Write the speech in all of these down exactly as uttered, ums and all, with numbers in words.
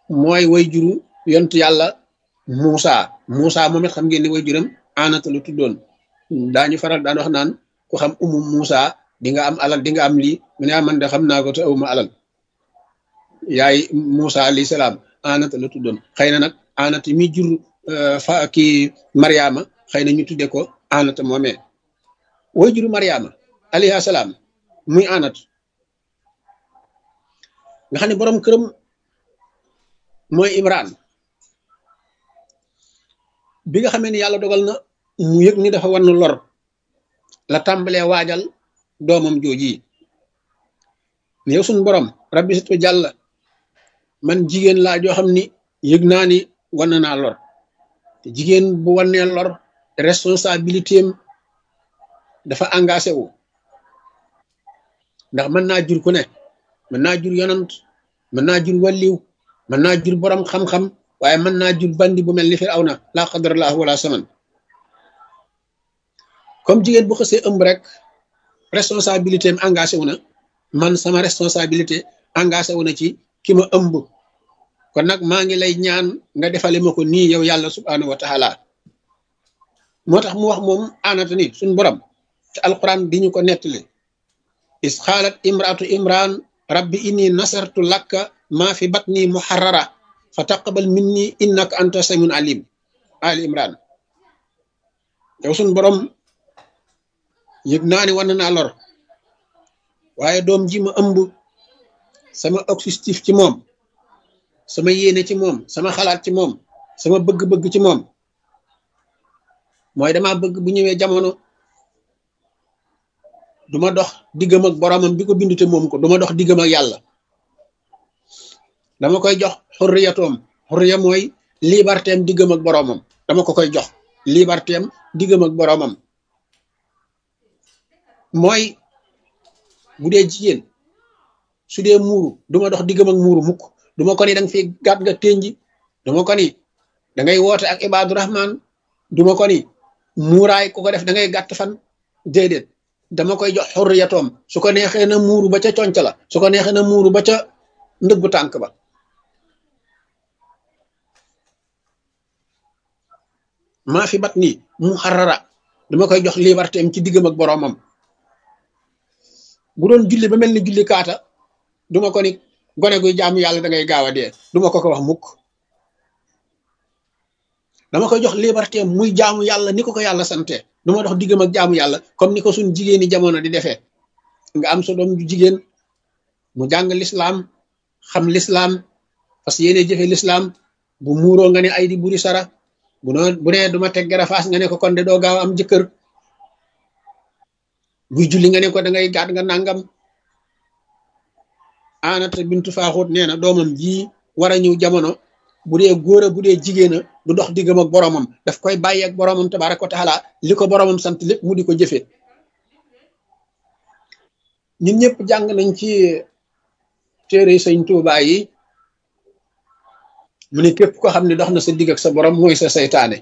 mooy way juru yontu yàlla Muusa Muusa moom it xam ngeen ni way juram Anata lu tuddoon daañu faral daan wax naan ku xam umu Muusa di nga am alal di nga am lii mu ne man de xam naa ko te awuma alal yaay Muusa alayhi salaam Anata la tuddoon xëy na nag Anata mi jur fa kii Mariama xëy na ñu tudde ko Anata moomee way juru Mariama alayhi salaam muy Anata nga xam ne borom këram mooy Imran bi nga xamee ni yàlla dogal na mu yëg ni dafa wan lor la tàmbalee waajal doomam jooji ne yow suñu borom rabbi situ jàlla man jigéen laa joo xam ni yëg naa ni wan naa lor te jigéen bu wannee lor responsabilité am dafa engagé wu ndax mën naa jur ku ne mën naa jur yonant mën naa jur walliw mën naa jur borom xam-xam waaye mën naa jur bandi bu mel ni Firawna laa qadarallah wala saman comme jigéen bu xësee ëmb rek responsabilité am engagé wu na man sama responsabilité engagé wu na ci ki ma ëmb kon nag maa ngi lay ñaan nga defale ma ko nii yow yàlla subhanahu wa taala moo tax mu wax moom Anata ni suñ borom te alquran di ñu ko nettali is xaalat imraatu imran rabbi inni nasartu lakka maa fi batni muharrara fa taqabal minni innaka anta samiun alim ali imran yow suñ borom yëg naa ni wan naa lor waaye doom ji ma ëmb sama objectif ci moom sama yéene ci moom sama xalaat ci moom sama bëgg-bëgg ci moom mooy dama bëgg bu ñëwee jamono duma dox diggam ak boromam bi ko bindu te moom ko duma dox diggam ak yàlla dama koy jox xurriyatoom xurriya mooy liberté am diggam ak boromam dama ko koy jox liberté am diggam ak boromam mooy bu dee jigéen su dee muuru duma dox diggam ak muuru mukk duma ko ni da nga fi gàtt nga ténji duma ko ni da ngay woote ak ibaadu rahman duma ko ni muuraay ku ko def da ngay gàtt fan déedéet dama koy jox xurriyatoom su ko neexee na muuru ba ca conc la su ko neexee na muuru ba ca ndëggu tànk ba maa fi bat nii mu xarara dama koy jox liberté am ci diggam ak boroomam bu doon julli ba mel ni julli kaata duma ko ni gone guy jaamu yàlla da ngay gaaw a dee duma ko ko wax mukk dama koy jox liberté am muy jaamu yàlla ni ko ko yàlla sante duma dox diggam ak jaamu yàlla comme ni ko suñ jigéeni jamono di defee nga am sa doom ju jigéen mu jàng lislaam xam lislaam parce que yéene jëfe lislaam bu muuroo nga ne ay di buri sara bu noo bu nee duma teg garafaas nga ne ko kon de doo gaaw am jëkkër buy julli nga ne ko da ngay gaat nga nangam Anata bintu Faaxut nee na doomam ji war a ñëw jamono bu dee góor a bu dee jigéen a du dox diggam ak boromam daf koy bàyyi ak boromam tabaaraka wa taala li ko boromam sant lépp mu di ko jëfee ñun ñëpp jàng nañ ci téere sëñ Tuubaa yi mu ne képp ko xam ne dox na sa digg ak sa borom mooy sa saytaane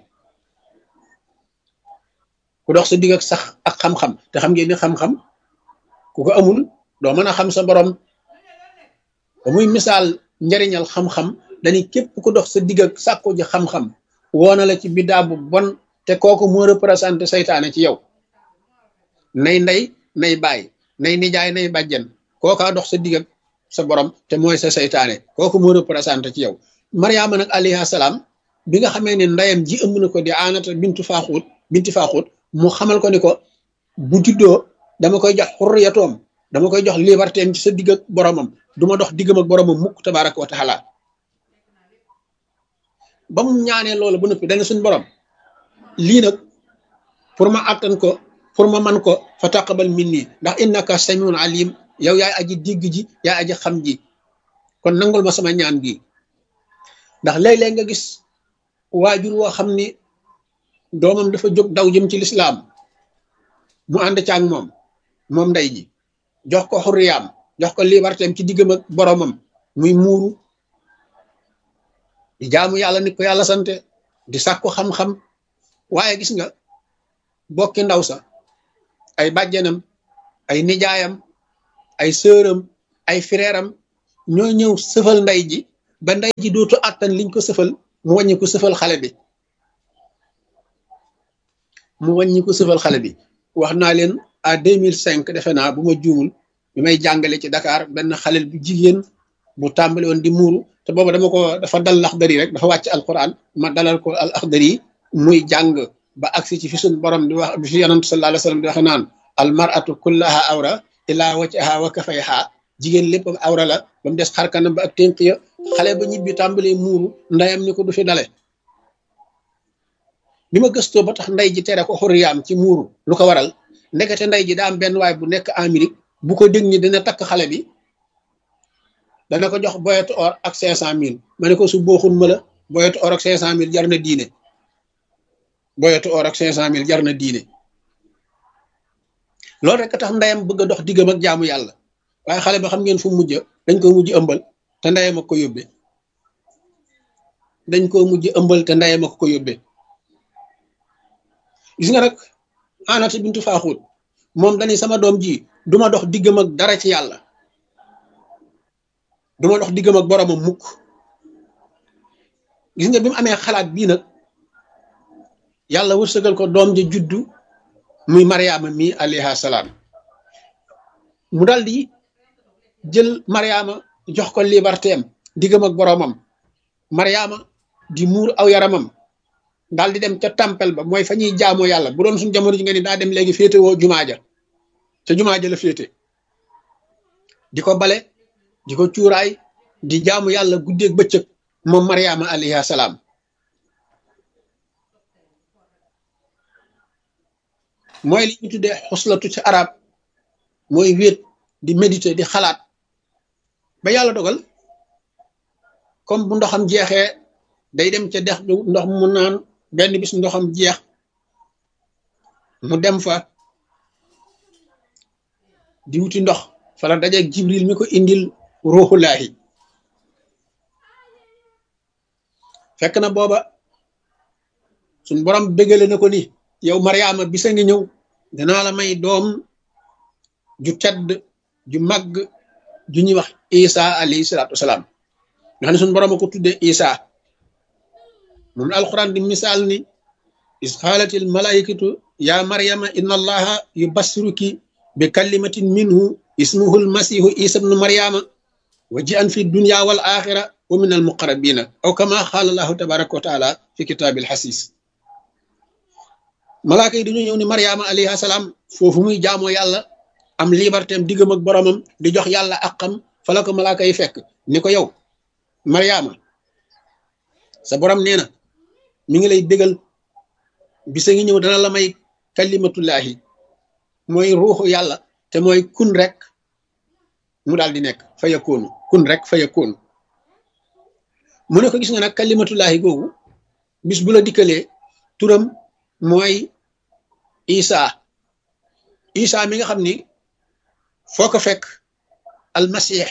ku dox sa digg ak sax ak xam-xam te xam ngeen ni xam-xam ku ko amul doo mën a xam sa borom ba muy misaal njariñal xam-xam dañuy képp ku dox sa digg ak sàkku ji xam-xam woona la ci biddaa bu bon te kooku moo représenté saytaane ci yow nay ndey nay baay nay nijaay nay bàjjen kookaa dox sa digg ak sa borom te mooy sa saytaane kooku moo représenté ci yow Mariama nag alayhi salaam bi nga xamee ne ndeyam ji ëmb na ko di Anata bintu Faaxut binti Faaxut mu xamal ko ni ko bu juddoo dama koy jox xurriyatoom dama koy jox liberté am ci sa digg ak boromam duma dox diggam ak boromam mukk tabaaraka wa taala ba mu ñaanee loolu ba noppi dana suñ borom lii nag pour ma àttan ko pour ma man ko fa taqabal minni ndax innaka samiun alim yow yaay aji digg ji yaay aji xam ji kon nangul ma sama ñaan gi ndax léeg-léeg nga gis waajur woo xam ni doomam dafa jóg daw jëm ci lislaam mu ànd caag moom moom ndey ji jox ko xurriyaam jox ko liberté am ci diggam ak boromam muy muuru di jaamu yàlla ni ko yàlla sante di sàkku xam-xam waaye gis nga bokki ndaw sa ay bàjjenam ay nijaayam ay sëram ay frèram ñoo ñëw sëfal ndey ji ba ndey ji dootu àttan liñ ko sëfal mu wàññi ko sëfal xale bi mu wàññi ko sëfal xale bi wax naa leen à deux mille cinq defe naa bu ma juumul bi may jàngale ci Dakar benn xalel bu jigéen bu tàmbali woon di muuru te booba dama ko dafa dal Laxdari rek dafa wàcc alquran ma dalal ko al Laxdari muy jàng ba agsi ci fi suñ borom di wax bi fi yonent sallallahu alayhi wa sallam di wax naan al mar'atu kullaha awra illa wajhaha wa kafayha jigéen lépp awra la ba mu des xarkanam ba ak tënk ya xale ba ñibbi tàmbalee muuru ndeyam ni ko du fi dale bi ma gëstoo ba tax ndey ji tere ko xuriyaam ci muuru lu ko waral ndekete ndey ji daa am benn waay bu nekk Amérique bu ko dégg ni dina takk xale bi dana ko jox boyetu or ak cinq cent mille ma ne ko su booxun ma la boyetu or ak cinq cent mille jar na diine boyetu or ak cinq cent mille jar na diine loolu rek a tax ndeyam bëgg a dox diggam ak jaamu yàlla waaye xale ba xam ngeen fu mujj dañ ko mujj ëmbal te ndeyam ak ko yóbbee dañ ko mujj ëmbal te ndeyam ak ko yóbbee gis nga rek Anata bintu Faaxuut moom dañuy sama doom ji duma dox diggam ak dara ci yàlla duma dox diggam ak boromam mukk gis nga bi mu amee xalaat bii nag yàlla wërsëgal ko doom ji juddu muy Mariama mi alayha salaam mu dal di jël Mariama jox ko liberté am diggam ak boromam Mariama di muur aw yaramam daal di dem ca tempel ba mooy fa ñuy jaamoo yàlla bu doon suñu jamono ji nga ni daa dem léegi féete woo jumaa ja ca jumaa ja la féete di ko bale di ko cuuraay di jaamu yàlla guddeeg bëccëg moom Mariama alayha salaam mooy li ñu tuddee xuslatu ci arab mooy wéet di méditer di xalaat ba yàlla dogal comme bu ndoxam jeexee day dem ca dex du ndox mu naan benn bis ndoxam jeex mu dem fa di wuti ndox fa la dajeeg Jibril mi ko indil ruuxulaahi fekk na booba suñ borom bégale na ko ni yow Mariama bisa ngi ñëw danaa la may doom ju tedd ju màgg ju ñuy wax Isa alayhi salaatu wasalaam nga xam ne suñ borom a ko tuddee Isa moom la alquran di misaal ni is xaalatil malaikatu ya Mariama inna allaha yubassiruki bi kalimatin minhu ismuhu almasihu isa ibnu Mariama wa ji'an fi dunya wal axira wa min al muqarrabina aw kama xaala allahu tabaraka wa taala fi kitaabil xasis malaaka yi dañu ñëw ni Mariama alayha salaam foofu muy jaamoo yàlla am liberté am diggam ak boromam di jox yàlla àqam fa la ko malaaka yi fekk ni ko yow Mariama sa borom nee na mi ngi lay bégal bisa ngi ñëw dana la may kalimatullahi mooy ruuxu yàlla te mooy kun rek mu daal di nekk fa yakoonu kun rek fa yakoonu mu ne ko gis nga nag kalimatullahi googu bis bu la dikkalee turam mooy Isa Isa mi nga xam ni foo ko fekk almasih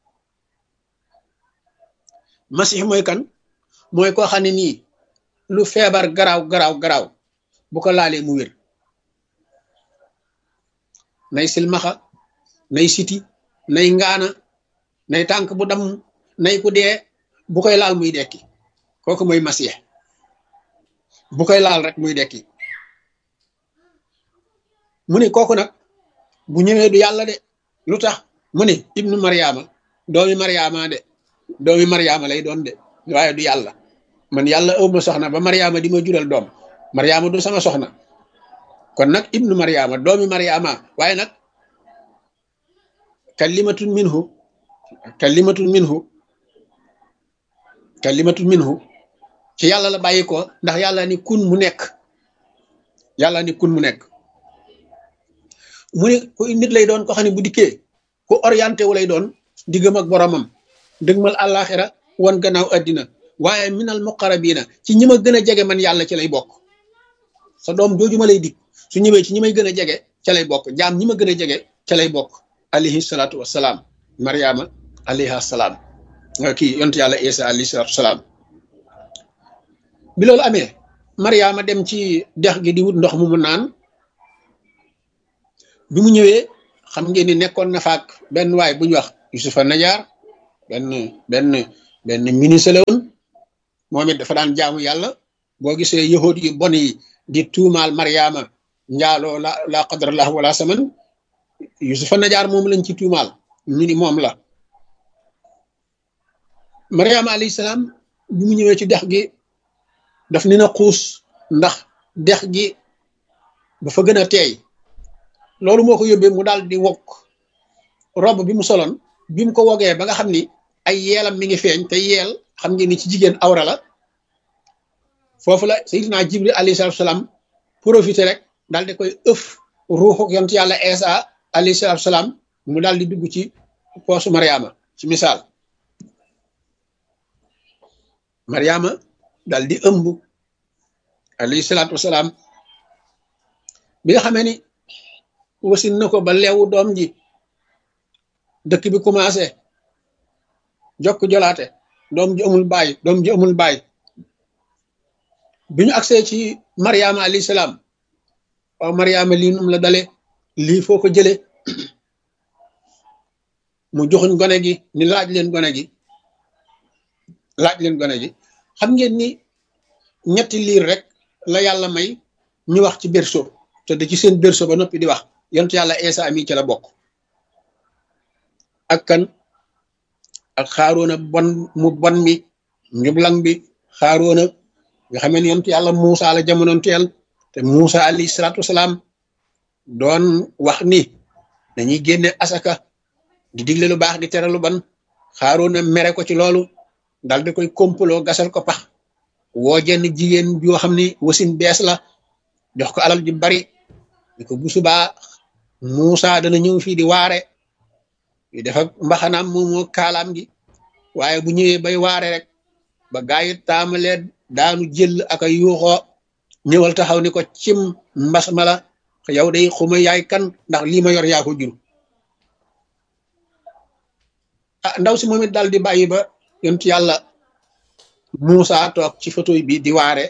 masih mooy kan mooy koo xam ne nii lu feebar garaaw garaaw garaaw bu ko laalee mu wér nay silmaxa nay siti nay ngaana nay tànk bu dam nay ku dee bu koy laal muy dekki kooku mooy masih bu koy laal rek muy dekki mu ne kooku nag bu ñëwee du yàlla de lu tax mu ne ibnu Mariama doomi Mariama de doomi Mariama lay doon de waaye du yàlla man yàlla ëwma soxna ba Mariama di ma jural doom Mariama du sama soxna kon nag ibnu Mariama doomi Mariama waaye nag kalimatun minhu kalimatun minhu kalimatun minhu ci yàlla la bàyyi ko ndax yàlla ni kun mu nekk yàlla ni kun mu nekk mu ne ku nit lay doon ko xam ne bu dikkee ku orienté wu lay doon diggam ak boromam dëgmal àllaaxira wan gannaaw addina waaye minal muqarrabina ci ñi ma gën a jege man yàlla ci lay bokk sa doom jooju ma lay dig su ñëwee ci ñi may gën a jege ca lay bokk jaam ñi ma gën a jege ca lay bokk alayhi salaatu wassalaam Mariama alayha salaam kii yontu yàlla Isa alayhi salaatu wassalaam bi loolu amee Mariama dem ci dex gi di wut ndox mu mu naan bi mu ñëwee xam ngeen ni nekkoon na faak benn waay bu ñu wax Yusufa Najaar benn benn benn ministre la woon moom it dafa daan jaamu yàlla boo gisee yahud yu bon yi di tuumaal Mariama njaaloo la la qadrallah wala saman Yusufa Najaar moom lañ ci tuumaal ñu ni moom la Mariama alayhi salaam bi mu ñëwee ci dex gi daf ni na xuus ndax dex gi dafa gën a teey loolu moo ko yóbbee mu daal di wokk robe bi mu soloon bi mu ko wogee ba nga xam ni ay yeelam mi ngi feeñ te yeel xam ngeen ni ci jigéen awra la foofu la Seydina Jibril alayhi salaatu salaam profité rek daal di koy ëf ruuxu yont yàlla Isa alayhi salaatu salaam mu daal di dugg ci poosu Mariama ci misaal Mariama daal di ëmb alayhi salaatu wasalaam bi nga xamee ni wasin na ko ba leewu doom ji dëkk bi commencé jokk jolaate doom ji amul baay doom ji amul baay bi ñu agsee ci Mariama alayhi salaam waaw Mariama lii num la dale lii foo ko jële mu joxuñ gone gi ni laaj leen gone gi laaj leen gone gi xam ngeen ni ñetti liir rek la yàlla may ñu wax ci berceau te da ci seen berceau ba noppi di wax yont yàlla Isa mi ci la bokk ak kan ak xaaroona bon mu bon mi njublang bi xaaroona nga xamee ne yont yàlla Muusa la jamonoon teel te Muusa alayhi salaatu wasalaam doon wax ni dañuy génne asaka di digle lu baax di tere lu ban xaaroona mere ko ci loolu dal di koy kompaloo gasal ko pax woo jenn jigéen yoo xam ni wasin bees la jox ko alal ju bari ni ko bu subaa Muusa dana ñëw fii di waare yu def ak mbaxanaam moom moo kaalaam gi waaye bu ñëwee bay waare rek ba gaa yi taamalee daanu jël ak a yuuxoo ñëwal taxaw ni ko cim mbas ma la yow day xuma yaay kan ndax lii ma yor yaa ko jur ah ndaw si moom it daal di bàyyi ba yontu yàlla Muusa toog ci photo bi di waare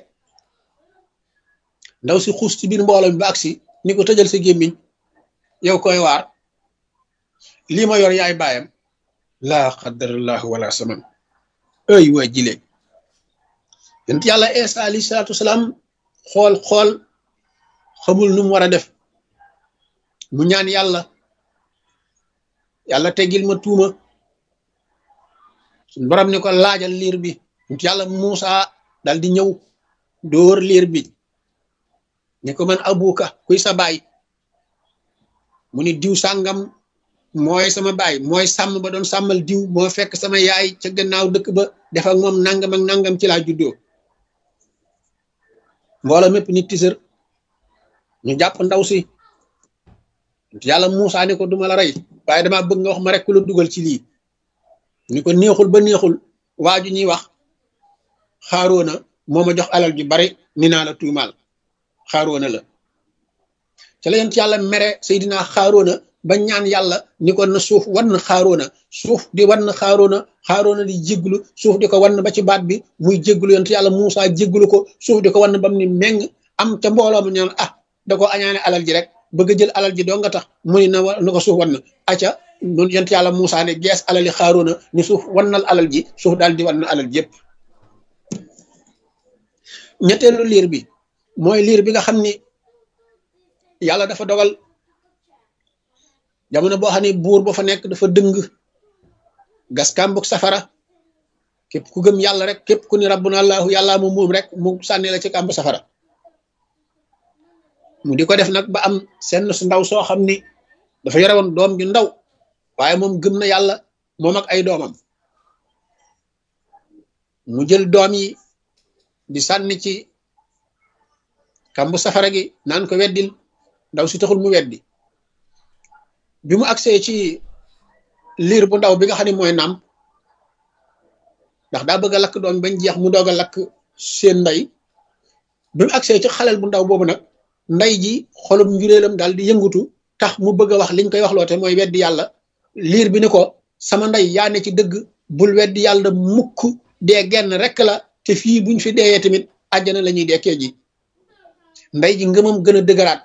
ndaw si xuus ci biir mbooloo mi ba agsi ni ko tëjal sa gémmiñ yow koy waar lii ma yor yaay baayam laa qadarallahu wala saman ay waa jile yontu yàlla Isa alayhi salaatu wasalaam xool xool xamul nu mu war a def mu ñaan yàlla yàlla teggil ma tuuma suñu borom ni ko laajal liir bi yàlla Muusa dal di ñëw dóor liir bi ni ko man abuka kuy sa baay mu ni diw sàngam mooy sama baay mooy sàmm ba doon sàmmal diw moo fekk sama yaay ca gannaaw dëkk ba def ak moom nangam ak nangam ci laa juddoo mbooloo mépp nit tisër ñu jàpp ndaw si yàlla Muusa ni ko duma la rey waaye dama bëgg nga wax ma rek ku la dugal ci lii ni ko neexul ba neexul waa ju ñuy wax xaaroona moo ma jox alal ju bari ni naa la tuumaal xaaroona la ca la yent yàlla mere Seydina xaaroona ba ñaan yàlla ni ko na suuf wan na xaaroona suuf di wan na xaaroona xaaroona di jégglu suuf di ko wan ba ci baat bi muy jégglu yent yàlla Muusa jégglu ko suuf di ko wan bam ni meng am ca mbooloo ma ñaan ah da ko añaane alal ji rek bëgg jël alal ji doo nga tax mu ni na na ko suuf wan na acca noonu yent yàlla Muusa ne gees alali xaaroona ni suuf wannal alal ji suuf daal di wan na alal ji yëpp ñetteelu liir bi mooy liir bi nga xam ni yàlla dafa dogal jamono boo xam ne buur ba fa nekk dafa dëng gas kàmbug safara képp ku gëm yàlla rek képp ku ni rabbuna allahu yàlla moom moom rek mu sànni la ci kàmb safara mu di ko def nag ba am seen su ndaw soo xam ni dafa yore woon doom ju ndaw waaye moom gëm na yàlla moom ak ay doomam mu jël doom yi di sànni ci kàmbu safara gi naan ko weddil ndaw si taxul mu weddi bi mu agsee ci liir bu ndaw bi nga xam ne mooy naam ndax daa bëgg a lakk doom bañ jeex mu doog a lakk seen ndey bi mu agsee ci xaleel bu ndaw boobu nag ndey ji xolum njuréelam daal di yëngutu tax mu bëgg a wax liñ koy wax loote mooy weddi yàlla liir bi ni ko sama ndey yaa ne ci dëgg bul weddi yàlla mukk dee genn rek la te fii buñ fi deeyee tamit àjjana la ñuy dekkee ji ndey ji ngëmam gën a dëgëraat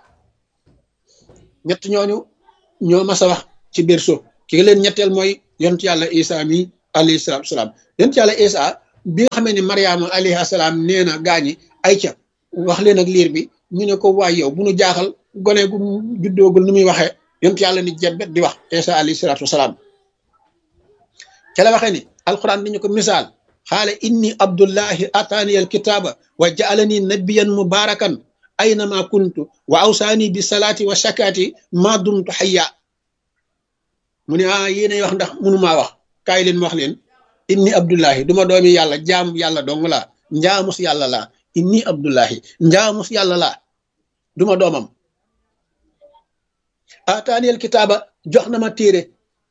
ñett ñooñu ñoo mas a wax ci berceau ki leen ñetteel mooy yontu yàlla Isa mi alayhi salaatu salaam yonent yàlla Isa bi nga xamee ne Mariama alayhi salaam nee na gaañi ay ca wax leen ak liir bi ñu ne ko waay yow bu nu jaaxal gone gu juddoogul nu muy waxee yonent yàlla ni jebet di wax Isa alayhi salaatu wasalaam ca la waxee ni alquran ni ñu ko misaal xaala inni abdullahi ataani al kitaaba wa jaalani nabiyan mubarakan aynama kuntu wa awsaani bi salaati wa shakaati ma dumtu xayya mu ne ah yéenay wax ndax mënumaa wax kaay leen wax leen inni abdullahi duma doomi yàlla jaamu yàlla dong laa njaamus yàlla laa inni abdullahi njaamus yàlla laa duma doomam ataani al kitaaba jox na ma téere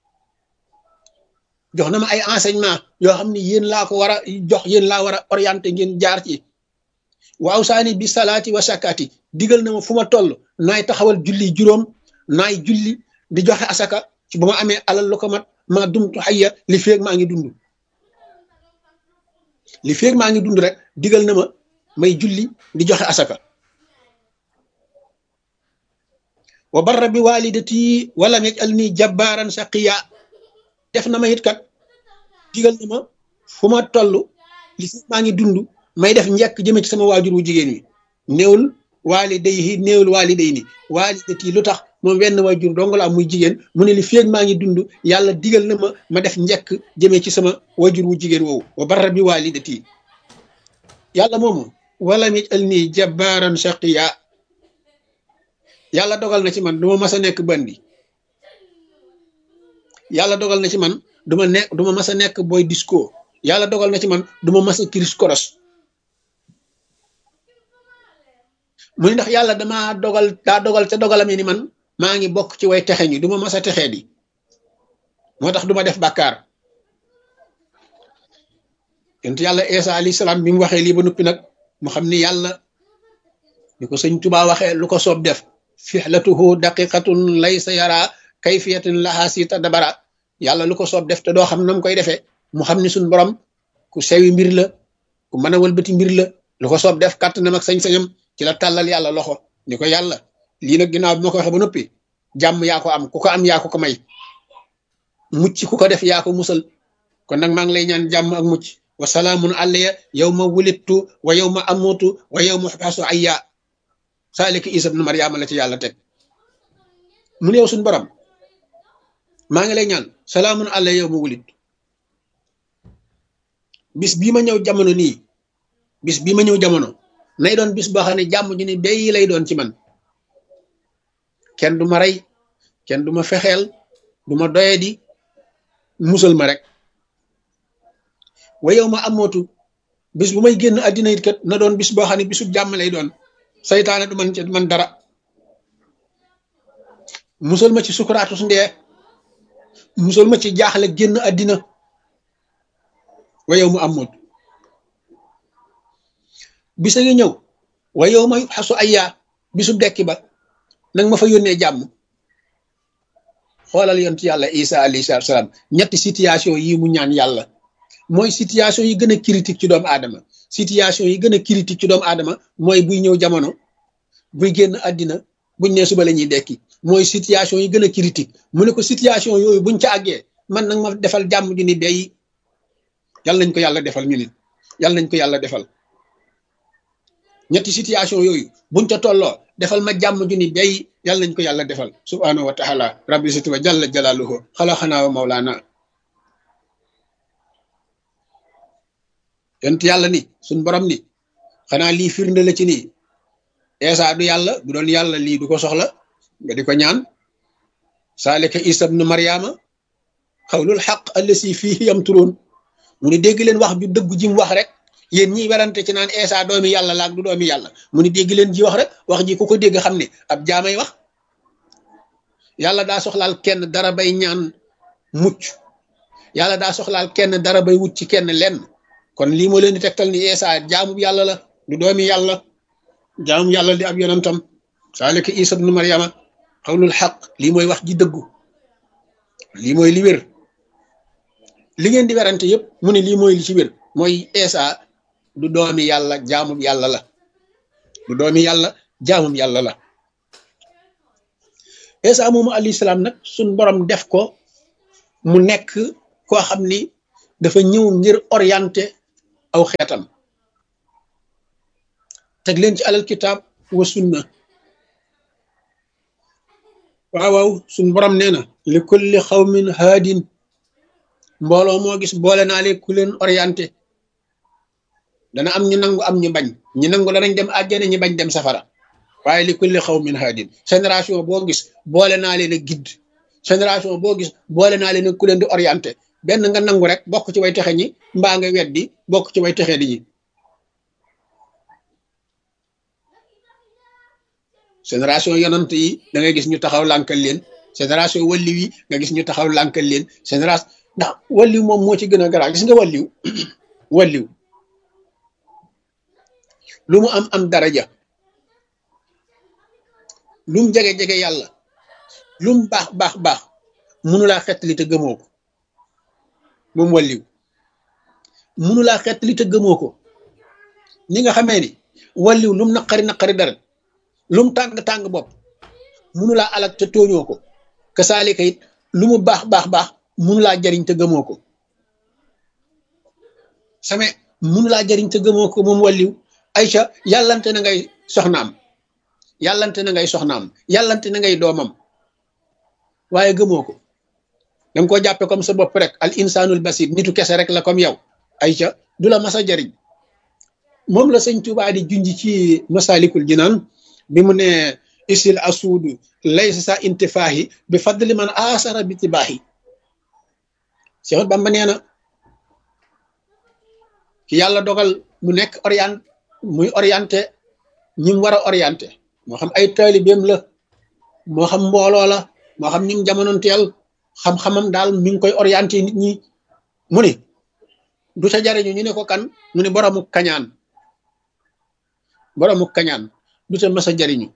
jox na ma ay enseignement yoo xam ne yéen laa ko war a jox yéen laa war a orienté ngeen jaar ci waaw saani bi salaati wa sakaati digal na ma fu ma toll naay taxawal julli juróom naay julli di joxe asaka ci bu ma amee alal lu ko mat maa dumtu xayya li feeg maa ngi dund li feeg maa ngi dund rek digal na ma may julli di joxe asaka wa barra bi walidati walam yajalni jabbaaran shaqiya def na ma it kat digal na ma fu ma toll li feeg maa ngi dund may def njëkk jëme ci sama waajur wu jigéen wi néewul waalidayhi néewul waalidayni waalidati lu tax moom wenn waajur dong la muy jigéen mu ne li feeg maa ngi dund yàlla digal na ma ma def njëkk jëme ci sama waajur wu jigéen woowu wa barra bi waalidati yàlla moomu walam yajalni jabbaaran shaqiya yàlla dogal na ci man duma mas a nekk bandi yàlla dogal na ci man duma nekk duma mas a nekk boy disco yàlla dogal na ci man duma mas a kiris koros mu ni ndax yàlla dama dogal daa dogal ca dogalame ni man maa ngi bokk ci way texe ñi duma mas a texee di moo tax duma def bàkkaar yonent yàlla Isa alayhi salaam bi mu waxee lii ba noppi nag mu xam ni yàlla ni ko sëñ Tuubaa waxee lu ko soob def fixlatuhu daqiqatun laysa yara kayfiyatin laha sita dabara yàlla lu ko soob def te doo xam nam koy defee mu xam ni suñ borom ku sewi mbir la ku mën a wëlbati mbir la lu ko soob def kàttanam ak sañ-sañam ci la tàllal yàlla loxo ni ko yàlla lii nag ginnaaw bi ma ko waxee ba noppi jàmm yaa ko am ku ko am yaa ko ko may mucc ku ko def yaa ko musal kon nag maa ngi lay ñaan jàmm ak mucc wa salaamun alayya yow ma wulittu wa yow ma amutu wa yow ma xasu ayya saalika Isa ibnu Maryama la ci yàlla teg mu ne yow suñu borom maa ngi lay ñaan salaamun alayya yow ma wulittu bis bii ma ñëw jamono nii bis bii ma ñëw jamono nay doon bis boo xam ne jàmm ju ni bay lay doon ci man kenn du ma rey kenn du ma fexeel du ma doyadi musal ma rek wa yow ma amootu bis bu may génn àddina it kat na doon bis boo xam ne bisu jàmm lay doon saytaane du man ci man dara musal ma ci sukuraatu su ndee musal ma ci jaaxle génn àddina wa yow ma amootu bisa ngi ñëw wa yow ma xasu ayyaa bisu dekki ba nag ma fa yónnee jàmm xoolal yonent yàlla Isa alayhi salaam ñetti situation yi mu ñaan yàlla mooy situation yi gën a critique ci doomu aadama situation yi gën a critique ci doomu aadama mooy buy ñëw jamono buy génn àddina buñ ne suba la ñuy dekki mooy situation yi gën a critique mu ne ko situation yooyu buñ ca àggee man nag ma defal jàmm ju ni day yàlla nañ ko yàlla defal ñu nit yàlla nañ ko yàlla defal ñetti situation yooyu buñ ca tolloo defal ma jàmm ju ni day yàlla nañ ko yàlla defal subhanahu wa taala rabbi siti wa jalla jalaaluhu xalaxanaa wa mawlaana yonent yàlla ni suñ borom ni xanaa lii firnde la ci nii Isa du yàlla bu doon yàlla lii du ko soxla nga di ko ñaan saalika Isa ibnu Maryama xawlul xaq allasi fiihi yamturoon mu ni dégg leen wax ju dëggu ji mu wax rek yéen ñiy werante ci naan Isa doomi yàlla laak du doomi yàlla mu ni dégg leen ji wax rek wax ji ku ko dégg xam ne ab jaamay wax yàlla daa soxlaal kenn dara bay ñaan mucc yàlla daa soxlaal kenn dara bay wut ci kenn lenn kon lii moo leen di tegtal ni Isa jaamu yàlla la du doomi yàlla jaamu yàlla di ab yonentam saalika Isa ibnu Maryama xawlul xaq lii mooy wax ji dëggu lii mooy li wér li ngeen di werante yëpp mu ne lii mooy li ci wér mooy Isa du doomi yàlla jaamum yàlla la du doomi yàlla jaamum yàlla la Isa moomu alayhi salaam nag suñ borom def ko mu nekk koo xam ni dafa ñëw ngir orienté aw xeetam teg leen ci alal kitaab wa sunna waaw waaw suñ borom nee na li kulli xawmin haadin mbooloo moo gis boole naa leen ku leen orienté dana am ñu nangu am ñu bañ ñu nangu danañ dem àjjana ñu bañ dem safara waaye li kulli xawmin haadin génération boo gis boole naa leen a guide génération boo gis boole naa leen ku leen di orienté benn nga nangu rek bokk ci way texe ñi mbaa nga weddi bokk ci way texe di ñi génération yonant yi da ngay gis ñu taxaw lànkal leen génération walliw yi nga gis ñu taxaw lànkal leen génération ndax walliw moom moo ci gën a garaaw gis nga walliw walliw lu mu am am daraja lu mu jege-jege yàlla lu mu baax baax baax mënulaa xettali te gëmoo ko moom walliw mënulaa xettali te gëmoo ko ni nga xamee ni walliw lu mu naqari naqari dara lu mu tàng-tàng bopp mënulaa alak te tooñoo ko kasaalika it lu mu baax baax baax mënulaa jariñ te gëmoo ko same mënulaa jariñ te gëmoo ko moom walliw Ayca yàllante na ngay soxnaam yàllante na ngay soxnaam yàllante na ngay doomam waaye gëmoo ko danga koo jàppe comme sa bopp rek al insanul basir nitu kese rek la comme yow Ayca du la mas a jariñ moom la sëñ Tuubaa di junj ci masalikul jinaan bi mu ne isil asuudu laysa sa intifaahi bi fadli man asara bi tibaahi Seex Bamba nee na ki yàlla dogal mu nekk orient muy orienté ñi mu war a orienté moo xam ay taalibeem la moo xam mbooloo la moo xam ñim jamonoonteel xam-xamam daal mi ngi koy orienté nit ñi mu ni du ca jariñu ñu ne ko kan mu ne boroomu kañaan boroomu kañaan du ca mas a jariñu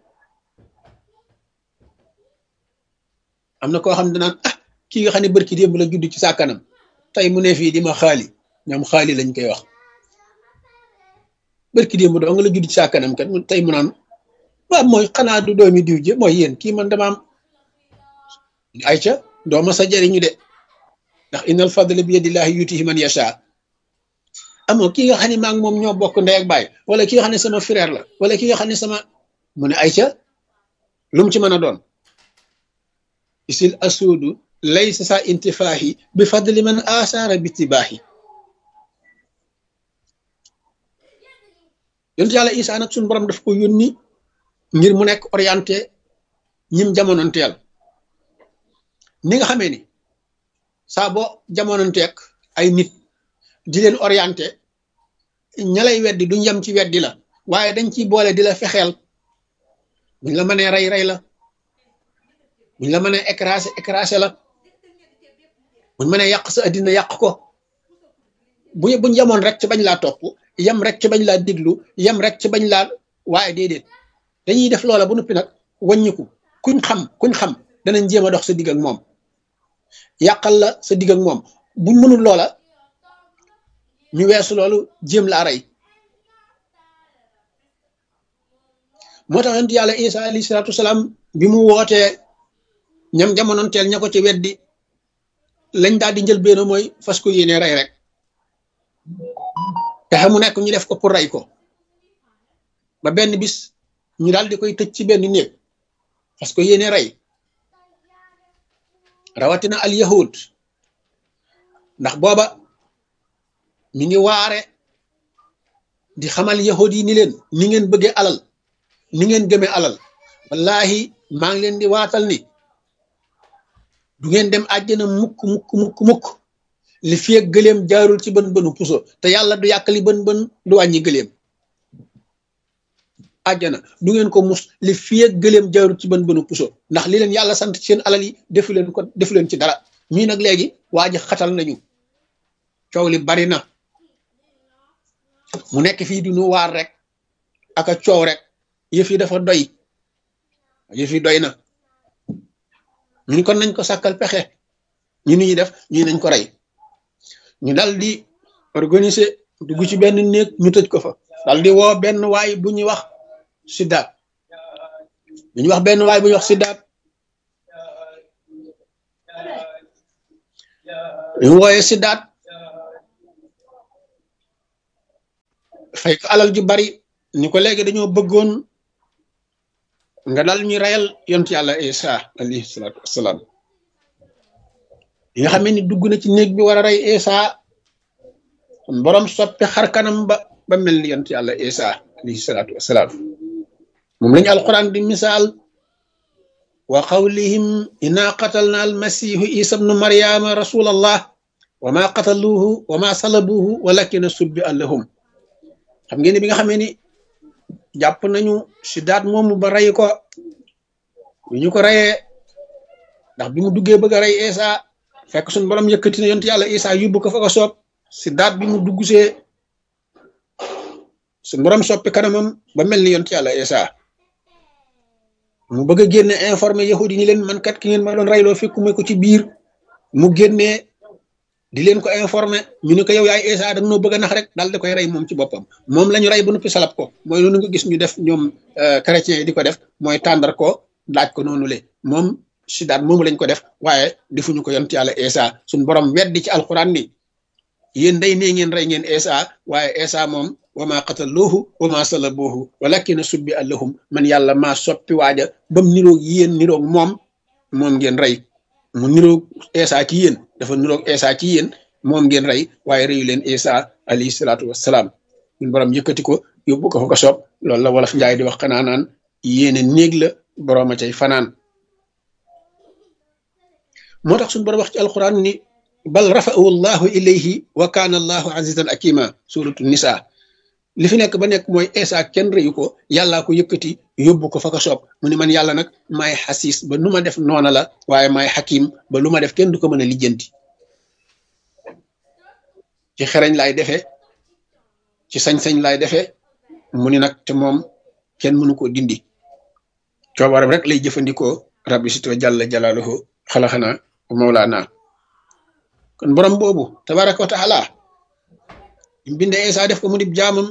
am na koo xam ne danaan ah kii nga xam ne bërki démb la judd ci saa kanam tey mu ne fii di ma xaali ñoom xaali lañ koy wax bërki démb doo nga la judd ci saa kanam kat tey mu naan waaw mooy xanaa du doomi diw ji mooy yéen kii man dama am ayca doo mas a jariñu de ndax innal fadla bi yadillahi yutihi man yasha amoo ki nga xam ne maa ngi moom ñoo bokk ndey ak baay wala ki nga xam ne sama frère la wala ki nga xam ne sama mu ne ayca lu mu ci mën a doon isil asuudu laysa sa intifaahi bi fadli man asara bi tibaahi yonent yàlla Isaa nag suñu borom daf ko yónni ngir mu nekk orienté ñim jamonoonteel ni nga xamee ni saa boo jamononteeg ay nit di leen orienté ña lay weddi duñ yem ci weddi la waaye dañ ciy boole di la fexeel buñ la mënee rey rey la buñ la mënee écrasé écrasé la buñ mënee yàq sa addina yàq ko bu buñ yemoon rek ci bañ laa topp yem rek ci bañ laa diglu yem rek ci bañ laa waaye déedéet dañuy def loola bu noppi nag wàññiku kuñ xam kuñ xam danañ jéem a dox sa digg ak moom yàqal la sa digg ak moom buñ mënul loola ñu weesu loolu jéem laa rey moo tax yonent yàlla Isa alayhi salaatu wasalaam bi mu wootee ñam jamonoonteel ña ko ci weddi lañ daal di njël benn mooy fas ko yéene rey rek pexe mu nekk ñu def ko pour rey ko ba benn bis ñu daal di koy tëj ci benn néeg fas ko yéene rey rawatina al yahud ndax booba mi ngi waare di xamal yahud yi ni leen ni ngeen bëggee alal ni ngeen gëmee alal wallahi maa ngi leen di waatal ni du ngeen dem àjjana mukk mukk mukk mukk li fi ak gëleem jaarul ci bën bënu puso te yàlla du yàq li bën bën du wàññi gëleem àjjana du ngeen ko mus li fi ak gëleem jaarul ci bën bënu puso ndax li leen yàlla sant ci seen alal yi defu leen ko defu leen ci dara ñii nag léegi waa ji xatal nañu coow li bari na mu nekk fii di nu waar rek ak a coow rek yëf yi dafa doy yëf yi doy na ñu kon nañ ko sàkkal pexe ñu ni ñuy def ñu nañ ko rey ñu dal di organiser dugg ci benn néeg ñu tëj ko fa dal di woo benn waay bu ñuy wax siddaat bu ñuy wax benn waay bu ñuy wax siddaat ñu wooyee siddaat fay ko alal ju bari ni ko léegi dañoo bëggoon nga dal ñu rayal yont yàlla Isa alayhi salaatu wassalaam yi nga xam ni dugg na ci néeg bi war a rey Isa borom soppi xar kanam ba ba mel ni yont yàlla Isa alayhi salaatu wassalaam moom lañu alquran di misaal wa qawlihim inna qatalna almasihu isa bnu maryama rasulallah wa ma qataluhu wa ma salabuhu walakina subbi allahum xam ngeen bi nga xamee ni jàpp nañu si daat moomu ba rey ko bi ñu ko reyee ndax bi mu duggee bëgg a rey Isa fekk suñu borom yëkkati na yonent yàlla Isa yóbbu ko fa ko soob si daat bi mu dugg see suñu borom soppi kanamam ba mel ni yonent yàlla Isa mu bëgg a génne informé yahudi ni leen man kat ki ngeen ma doon reyloo fekkuma ko ci biir mu génnee di leen ko informé ñu ne ko yow yaay Isa da nga noo bëgg a nax rek daal di koy rey moom ci boppam moom la ñu rey ba noppi salab ko mooy noonu nga gis ñu def ñoom chrétiens yi di ko def mooy tàndar ko laaj ko noonu le moom si daat moomu lañ ko def waaye defuñu ko yonent yàlla Isa suñ borom weddi ci alquran ni yéen day nee ngeen rey ngeen Isa waaye Isa moom wa ma qataluhu wa ma salabuhu walakina subbi allahum man yàlla maa soppi waaja bam niroog yéen niroog moom moom ngeen rey mu niroog Isa ci yéen dafa niroog Isa ci yéen moom ngeen rey waaye reyu leen Isa alayhi salaatu wassalaam ñun borom yëkkati ko yóbbu ko fa ko soob loolu la wolof njaay di wax xanaa naan yéene néeg la borom a cay fanaan moo tax suñu borom wax ci alquran ni bal rafa'ahu allahu ilayhi wa kaana allahu azizan akima suratu nisa li fi nekk ba nekk mooy Isa kenn reyu ko yàllaa ko yëkkati yóbbu ko fa ko soob mu ne man yàlla nag maay xasiis ba nu ma def noona la waaye maay xakim ba lu ma def kenn du ko mën a lijjanti ci xereñ laay defee ci sañ-sañ laay defee mu ni nag te moom kenn mënu koo dindi coobaram rek lay jëfandikoo rabbi sito jalla jalaaluhu xalaxana mawlaana kon borom boobu tabaraka wa taala mbinde Isa def ko mu dib jaamam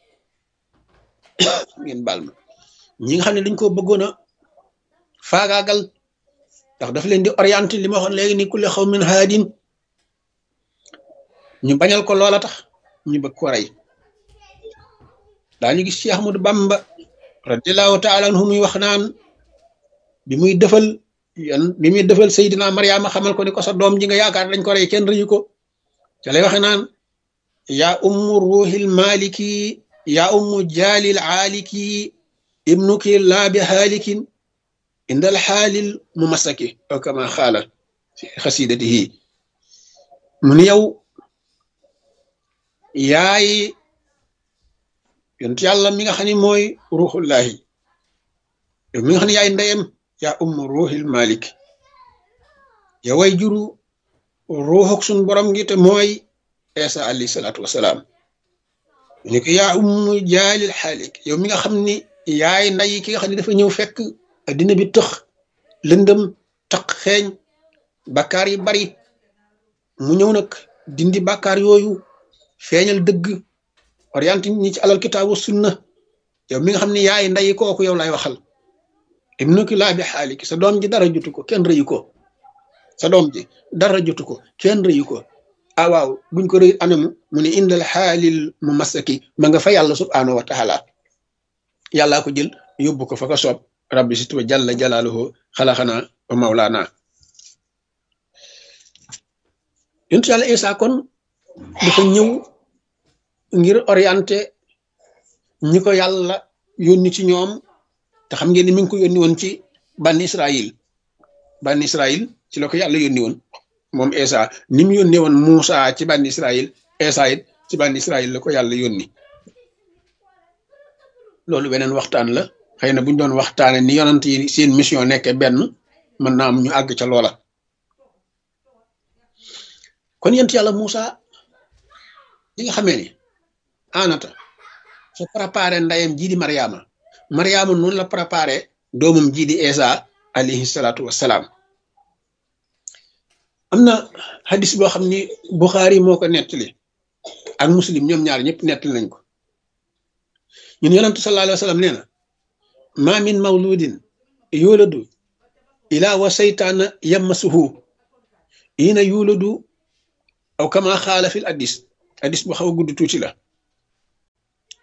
ngeen baal ma ñi nga xam ne dañ ko bëggoon a faagaagal ndax daf leen di orienté li ma waxoon léegi ni kulli xawmin haadin ñu bañal ko loola tax ñu bëgg ko rey daañu gis Cheikh Ahmadou Bamba radiallahu taala anhu muy wax naan bi muy defal yan bi muy defal Seydina Mariama xamal ko ni ko sa doom ji nga yaakaar dañ ko rey kenn rëyu ko ca lay waxe naan yaa ummu ruuxil maliki yaa ummu jaalil aaliki ibnuki laa bi haalikin indal xaalil mu masaki aw kama xaala fi xasidatihi mu ni yow yaay yonent yàlla mi nga xam ne mooy ruuxullahi yow mi nga xam ne yaay ndeyam yaa ummu ruuxil malik yow way juru ruuxuk suñ borom gi te mooy Isa alayhi salaatu wasalaam ni ko yaa ummu jaalil xaalik yow mi nga xam ni yaay nday ki nga xam ne dafa ñëw fekk addina bi tëx lëndëm taq xeeñ bakkaar yi bari mu ñëw nag dindi bakkaar yooyu feeñal dëgg orienté ñi ci alal kitaabu sunna yow mi nga xam ne yaay nday kooku yow lay waxal ibnuki laa bi xaalik sa doom ji dara jotu ko kenn rëyu ko sa doom ji dara jotu ko kenn rëyu ko ah waaw buñ ko rëy anamu mu ne indal xaalil mu masaki ma nga fa yàlla subhaanahu wa taala yàllaa ko jël yóbbu ko fa ko soob rabbi si tuba jalla jalaaluhu xalaxana wa mawlaana yonent yàlla Isa kon dafa ñëw ngir orienté ñi ko yàlla yónni ci ñoom te xam ngeen ni mi ngi ko yónni woon ci banni Israil banni Israil ci la ko yàlla yónni woon moom Isa ni mu yónnee woon Muusa ci banni Israil Isa it ci banni Israil la ko yàlla yónni loolu beneen waxtaan la xëy na buñ doon waxtaane ni yonent yi seen mission nekke benn mën naa am ñu àgg ca loola kon yent yàlla Muusa li nga xamee ni anata su préparé ndayam jii di Mariama Mariama noonu la préparé doomam jii di Isa alayhi salaatu wassalaam am na hadis boo xam ni Bukhari moo ko nettali ak Muslim ñoom ñaar ñëpp nettali nañ ko ñun yonentu sallallahu alayhi wa sallam nee na ma min mawludin yuladu ila wa saytaana yammasuhu ina yuladu aw kama xaala fil hadis hadis bu xaw a gudd tuuti la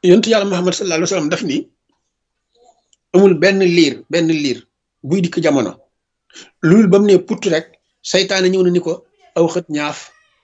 yontu yàlla Muhammad sallallahu alayhi wa sallam daf ni amul benn liir benn liir buy dikk jamono loolu ba mu ne put rek saytaane ñëw na ni ko aw xët ñaaf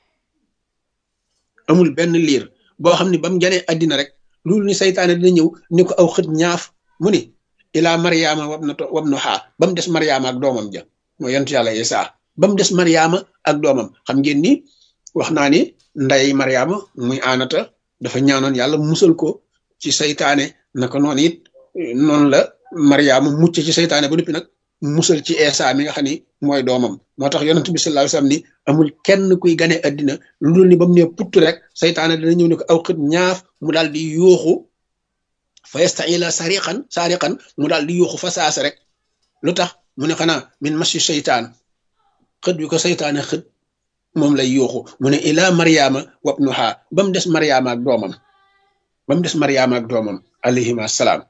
amul benn liir boo xam ne ba mu janee àddina rek loolu ni saytaane dina ñëw ni ko aw xët ñaaf mu ni ilaa mariama wab na wab nu xaa ba mu des mariama ak doomam ja mooy yontu yàlla Isaa ba mu des mariama ak doomam xam ngeen ni wax naa ni nday mariama muy aanata dafa ñaanoon yàlla musal ko ci saytaane naka noonu it noonu la mariama mucc ci saytaane ba noppi nag musal ci Isaa mi nga xam ni mooy doomam moo tax yonent bi sallallahu alayhi wasallam ni amul kenn kuy gane addina lu dul ni ba mu ne putt rek saytaane dana ñëw ne ko aw xët ñaaf mu daal di yuuxu fa yasta'ila sariqan sariqan mu daal di yuuxu fa saasa rek lu tax mu ne xanaa min mashi seytaan xët bi ko saytaane xët moom lay yuuxu mu ne ila mariama wabnuha ba mu des mariama ak doomam ba mu des mariama ak doomam alayhima salaam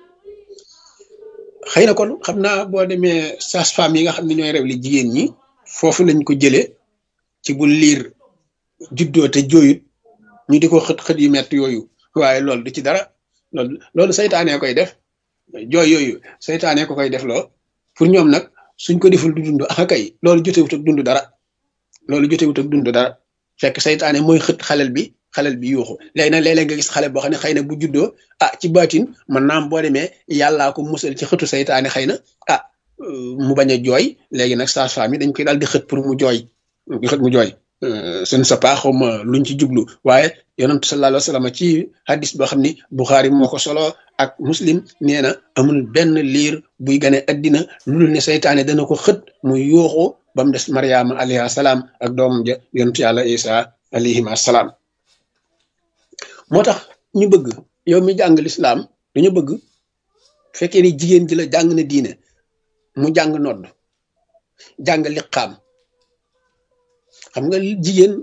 xëy na kon xam naa boo demee sage-femme yi nga xam ne ñooy rew li jigéen ñi foofu lañ ko jëlee ci bu liir juddoo te jooyut ñu di ko xët xët yu metti yooyu waaye loolu du ci dara loolu loolu saytaanee koy def jooy yooyu saytaanee ko koy def loo pour ñoom nag suñ ko deful du dund ah kay loolu jotewut ak dund dara loolu jotewut ak dund dara fekk saytaane mooy xët xalel bi xalel bi yuuxu léegi nag léeg-léeg nga gis xale boo xam ne xëy na bu juddoo ah ci baatin man naam boo demee yàllaa ko musal ci xëtu saytaane xëy na ah mu bañ a jooy léegi nag sage-femme yi dañ koy daal di xët pour mu jooy di xët mu jooy ce ne sais pas xaw ma luñ ci jublu waaye yonent sallallahu alayhi wa sallam ci hadis boo xam ni Bukhari moo ko solo ak Muslim nee na amul benn liir buy gane addina lu dul ne saytaane dana ko xët mu yuuxu ba mu des Mariama alayha salaam ak doomam ja yonent yàlla Isa alayhima salaam moo tax ñu bëgg yow mi jàng lislaam dañu bëgg fekkee ni jigéen ji la jàng na diine mu jàng nodd jàng liqaam xam nga jigéen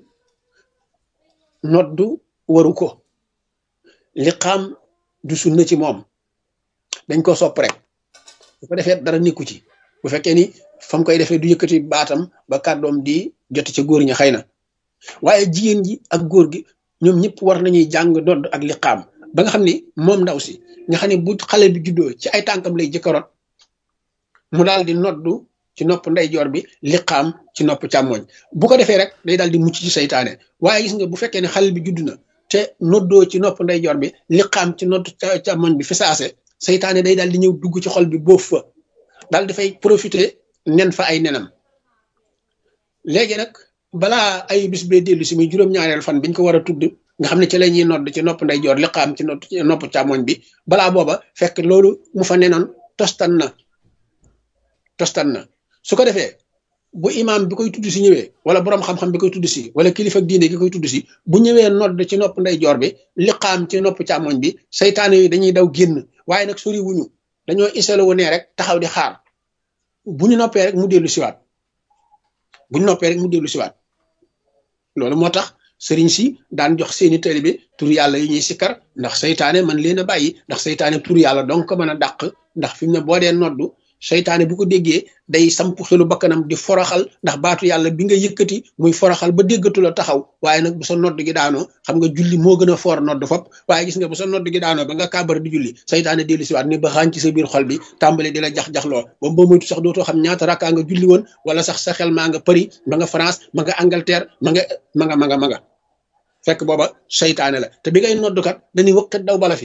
noddu waru ko liqaam du sunna ci moom dañ ko sopp rek bu ko defee dara nekku ci bu fekkee ni fam koy defee du yëkkati baatam ba kàddoom di joti ca góor ña xëy na waaye jigéen ji ak góor gi ñoom ñëpp war nañuy jàng nodd ak liqaam ba nga xam ni moom ndaw si nga xam ne bu xale bi juddoo ci ay tànkam lay jëkkarot mu daal di noddu ci nopp ndeyjoor bi liqaam ci nopp càmmoñ bu ko defee rek day daal di mucc ci saytaane waaye gis nga bu fekkee ne xale bi judd na te noddoo ci nopp ndeyjoor bi liqaam ci nopp càmmoñ bi fi saase saytaane day daal di ñëw dugg ci xol bi boof fa daal dafay profiter nen fa ay nenam léegi nag balaa ay bis bee dellu si muy juróom-ñaareel fan biñ ko war a tudd nga xam ne ci la ñuy nodd ci nopp ndeyjoor liqaam ci nopp càmmoñ bi balaa booba fekk loolu mu fa nenoon tostan na tostan na su ko defee bu imaam bi koy tudd si ñëwee wala borom xam-xam bi koy tudd si wala kilifa diine gi koy tudd si bu ñëwee nodd ci nopp ndeyjoor bi liqaam ci nopp càmmoñ bi saytaane yi dañuy daw génn waaye nag sori wuñu dañoo isala wu ne rek taxaw di xaar bu ñu noppee rek mu dellu siwaat bu ñu noppee rek mu dellu siwaat loolu moo tax sëriñ si daan jox seeni taalibe tur yàlla yi ñuy sikkar ndax saytaane man leen a bàyyi ndax saytaane tur yàlla donc ko mën a dàq ndax fi mu ne boo dee noddu saytaane bu ko déggee day samp xelu bakkanam di foroxal ndax baatu yàlla bi nga yëkkati muy foroxal ba déggatu la taxaw waaye nag bu sa nodd gi daanoo xam nga julli moo gën a foor nodd fop waaye gis nga bu sa nodd gi daanoo ba nga kàbbar di julli saytaane dellu siwaat ni ba xaañ ci sa biir xol bi tàmbali di la jax-jaxloo ba boo moytu sax dootoo xam ñaata rakkaa nga julli woon wala sax sa xel maa nga Paris ma nga France ma nga Angleterre ma nga ma nga ma nga ma nga fekk booba saytaane la te bi ngay noddukat dañuy wëqit daw bala fi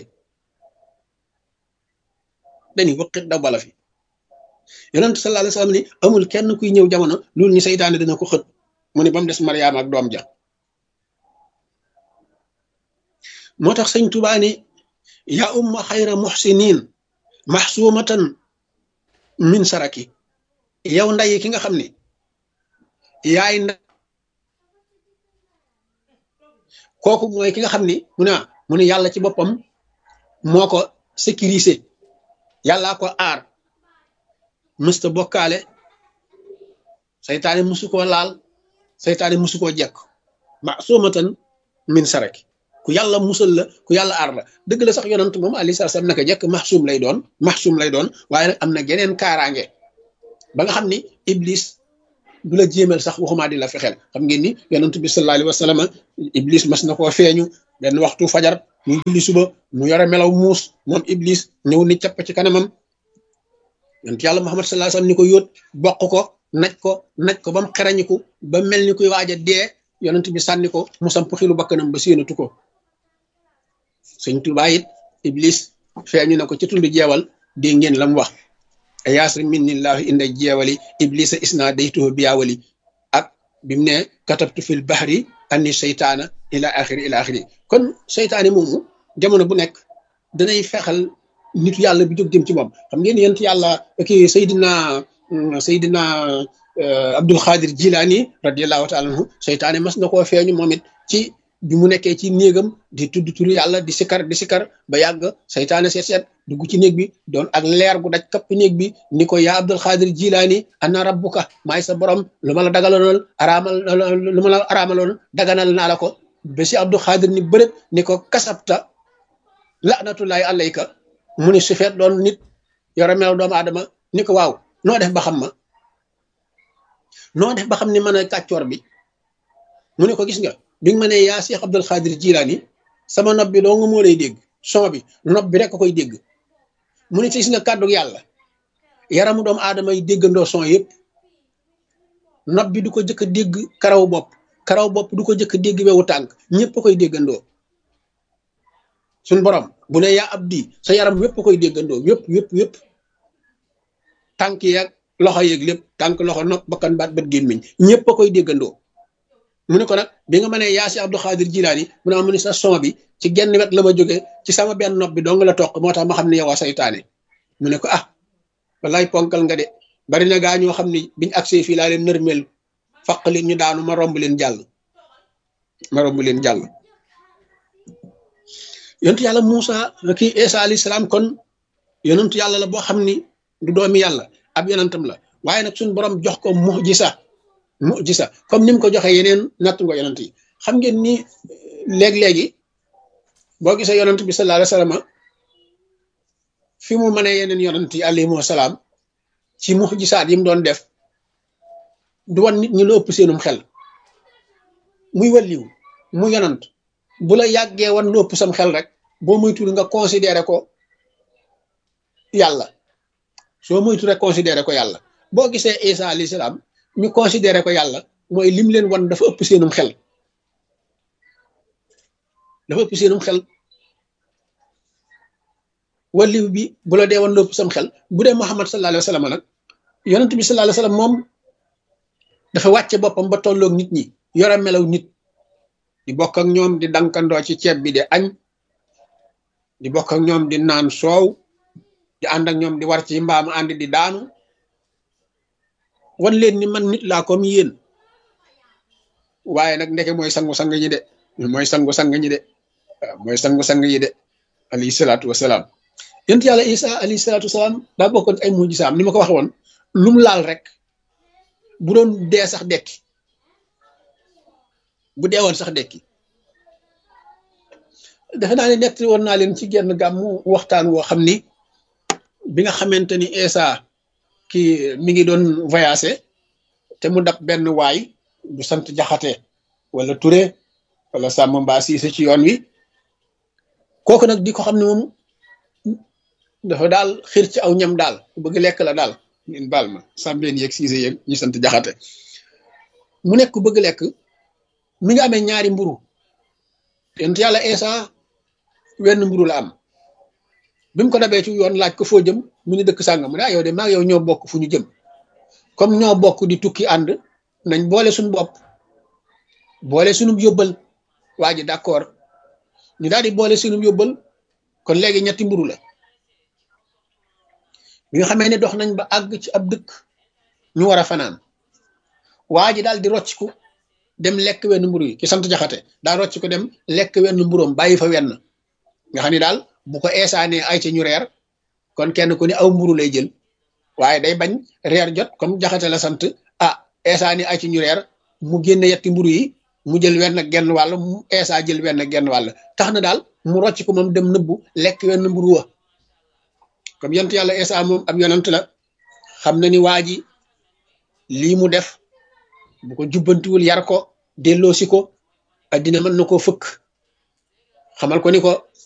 dañuy wëqit daw bala fi yonent sallallahu alayhi wasallam ni amul kenn kuy ñëw jamono loolu ni saytaane dina ko xët mu ne ba mu des Mariama ak doom ja moo tax sëñ Tuubaa ni yaa umma xayra muhsinin mahsumatan min saraki yow nday ki nga xam ni yaay nda kooku mooy ki nga xam ni mu ne mu ne yàlla ci boppam moo ko sécurisé yàllaa ko aar mësta bokkaale saytaane musu koo laal saytaane musu koo jekk masumatan min saraki ku yàlla musal la ku yàlla aar la dëgg la sax yonant moom alayhi salaam naka jekk maxsum lay doon maxsum lay doon waaye nag am na geneen kaaraange ba nga xam ni iblis du la jéemal sax waxumaa di la fexeel xam ngeen ni yonent bi sallallahu alayhi wa sallam iblis mas na koo feeñu benn waxtu fajar muy julli suba mu yore melaw muus moom iblis ñëw ni capp ci kanamam yonent yàlla Muhammad sallallahu alayhi wasallam ni ko yóot bokk ko naj ko naj ko ba mu xerañiku ba mel ni kuy waaj a dee yonent bi sànni ko mu samp xilu bakkanam ba séenatu ko sëñ Tuubaa it iblis feeñu na ko ci tund jeewal dégg ngeen la mu wax yaasri minnillahu inda jeewali iblisa isna daytuhu biyaawali ak bi mu ne katabtu fil bahri anni seytaana ila axiri ila axiri kon seytaane moomu jamono bu nekk danay fexal nitu yàlla bi jóg jëm ci moom xam ngeen yent yàlla kii Seydina Seydina Abdul Xaadir Jilaani radiallahu taala anhu seytaane mas na koo feeñu moom it ci bi mu nekkee ci néegam di tudd turu yàlla di sikar di sikar ba yàgg seytaane seet seet dugg ci néeg bi doon ak leer gu daj kapp néeg bi ni ko yaa Abdul Xaadir Jilaani ana rabbuka maay sa borom lu ma la dagaloon araamal lu ma la araamaloon daganal naa la ko ba si Abdul Xaadir ni bërëb ni ko kasabta laanatullahi alayka mu ni su feet doon nit yore melaw doomu aadama ni ko waaw noo def ba xam ma noo def ba xam ni mën a kàccoor bi mu ne ko gis nga bi nga ma ne yaa Cheikh Abdul Xaadir Jilaani sama nopp bi doo nga moo lay dégg son bi nopp bi rek a koy dégg mu ne gis nga kàddu yàlla yaramu doomu aadama yi déggandoo son yëpp nopp bi du ko jëkk a dégg karaw bopp karaw bopp du ko jëkk a dégg wewu tànk ñëpp a koy déggandoo suñ borom bu ne yaa abdi sa yaram yëpp a koy déggandoo yëpp yëpp yëpp tànk yeeg loxo yeeg lépp tànk loxo nopp bakkan baat bët gémmiñ ñëpp a koy déggandoo mu ne ko nag bi nga ma ne yaa si Abdul Xaadir Jilaani mu ne ma ni sa son bi ci genn wet la ma jógee ci sama benn nopp bi dong la toq moo tax ma xam ne yow a saytaane mu ne ko ah wallaay ponkal nga de bari na gaa ñoo xam ne biñ agsee fii laa leen nërmeel faq leen ñu daanu ma romb leen jàll ma romb leen jàll yonentu yàlla Muusa kii Isa alayhi salaam kon yonentu yàlla la boo xam ni du doomi yàlla ab yonentam la waaye nag suñu borom jox ko mu'jiza mu'jiza comme ni mu ko joxee yeneen natt nga yonent yi xam ngeen ni léeg-léegi boo gisee yonent bi sallallahu alayhi wasallam fi mu mënee yeneen yonent yi alayhimu salaam ci mu'jizaat yi mu doon def du wan nit ñi lu ëpp seenum xel muy wàlliw mu yonent bu la yàggee wan lu ëpp sam xel rek boo moytuwul nga considéré ko yàlla soo moytu rek considéré ko yàlla boo gisee Isa alayhi salaam ñu considéré ko yàlla mooy lim leen wan dafa ëpp seenum xel dafa ëpp seenum xel wàlliw bi bu la dee wan lu ëpp sam xel bu dee Muhammad sallallahu alayhi wa sallam nag yonent bi sallallahu alayhi wa sallam moom dafa wàcce boppam ba tolloog nit ñi yore melaw nit di bokk ak ñoom di dankandoo ci ceeb bi di añ di bokk ak ñoom di naan soow di ànd ak ñoom di war ci mbaam ànd di daanu wan leen ni man nit laa comme yéen waaye nag ndeke mooy sangu-sang ñi de mooy sangu-sang ñi de waaw mooy sangu-sang yi de alayhi salaatu wasalaam yent yàlla Isa alayhi salaatu wasalaam daa bokkoon ay mujjisaam ni ma ko waxe woon lu mu laal rek bu doon dee sax dekki bu dee woon sax dekki defe naa ne nekk woon naa leen ci genn gàmmu waxtaan woo xam ni bi nga xamante ni Isa kii mi ngi doon voyagé te mu dab benn waay bu sant Jaxate wala Touré wala Samba Mbaa Siise ci yoon wi kooku nag di ko xam ne moom dafa daal xir ci aw ñam daal ku bëgg lekk la daal ngeen baal ma sàmbeen yeeg Siise yeeg ñu sant Jaxate mu nekk ku bëgg lekk mi ngi amee ñaari mburu yonent yàlla Isa wenn mburu la am bi mu ko dabee ci yoon laaj ko foo jëm mu ni dëkk sàngam mu ne ah yow de maa yow ñoo bokk fu ñu jëm comme ñoo bokk di tukki ànd nañ boole suñu bopp boole suñu yóbbal waa ji d'accord ñu daal di boole suñu yóbbal kon léegi ñetti mburu la bi nga xamee ne dox nañ ba àgg ci ab dëkk ñu war a fanaan waa ji daal di rocciku dem lekk wenn mburu yi ki sant Jaxate daa rocciku dem lekk wenn mburoom bàyyi fa wenn nga xam ni daal bu ko eesaanee ay ci ñu reer kon kenn ku ne aw mburu lay jël waaye day bañ reer jot comme Jaxate la sant ah eesaani ay ci ñu reer mu génne yetti mburu yi mu jël wenn genn wàll mu eesa jël wenn genn wàll tax na daal mu rocc ko moom dem nëbbu lekk wenn mburu wa comme yent yàlla eesa moom ab yonant la xam na ni waa ji lii mu def bu ko jubbantiwul yar ko delloosi ko addina mën na koo fëkk xamal ko ni ko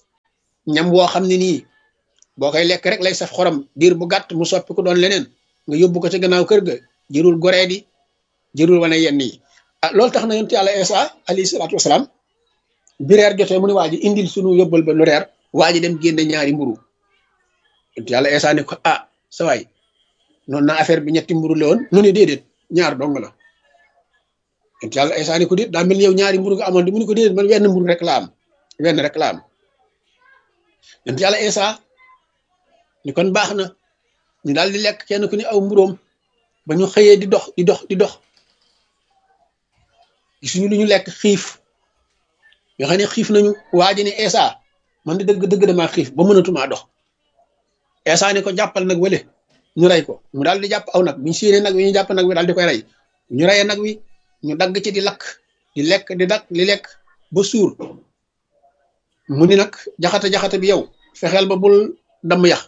ñam woo xam ne nii boo koy lekk rek lay saf xorom diir bu gàtt mu soppi ko doon leneen nga yóbbu ko ci gannaaw kër ga jërul goree di jërul wane yenn yi ah loolu tax na yonent yàlla Isa alayhi salaatu wasalaam bi reer jotee mu ne waa ji indil sunu yóbbal ba nu reer waa ji dem génne ñaari mburu yonent yàlla Isa ne ko ah sa waay noonu na affaire bi ñetti mburu la woon mu ne déedéet ñaar dong la yonent yàlla Isa ne ko déet daa mel ni yow ñaari mburu nga amoon di mu ne ko déedéet man wenn mburu rek la am wenn rek la am yonent yàlla Isa ni kon baax na ñu daal di lekk kenn ku ne aw mburóom ba ñu xëyee di dox di dox di dox gisuñu lu ñu lekk xiif nga xam ne xiif nañu waa ji ne Isa man di dëgg dëgg damaa xiif ba mënatumaa dox Isa ne ko jàppal nag wële ñu rey ko mu daal di jàpp aw nag bu ñu séenee nag wi ñu jàpp nag wi daal di koy rey ñu reyee nag wi ñu dagg ci di lakk di lekk di dakk di lekk ba suur mu ni nag jaxate jaxate bi yow fexeel ba bul damm yax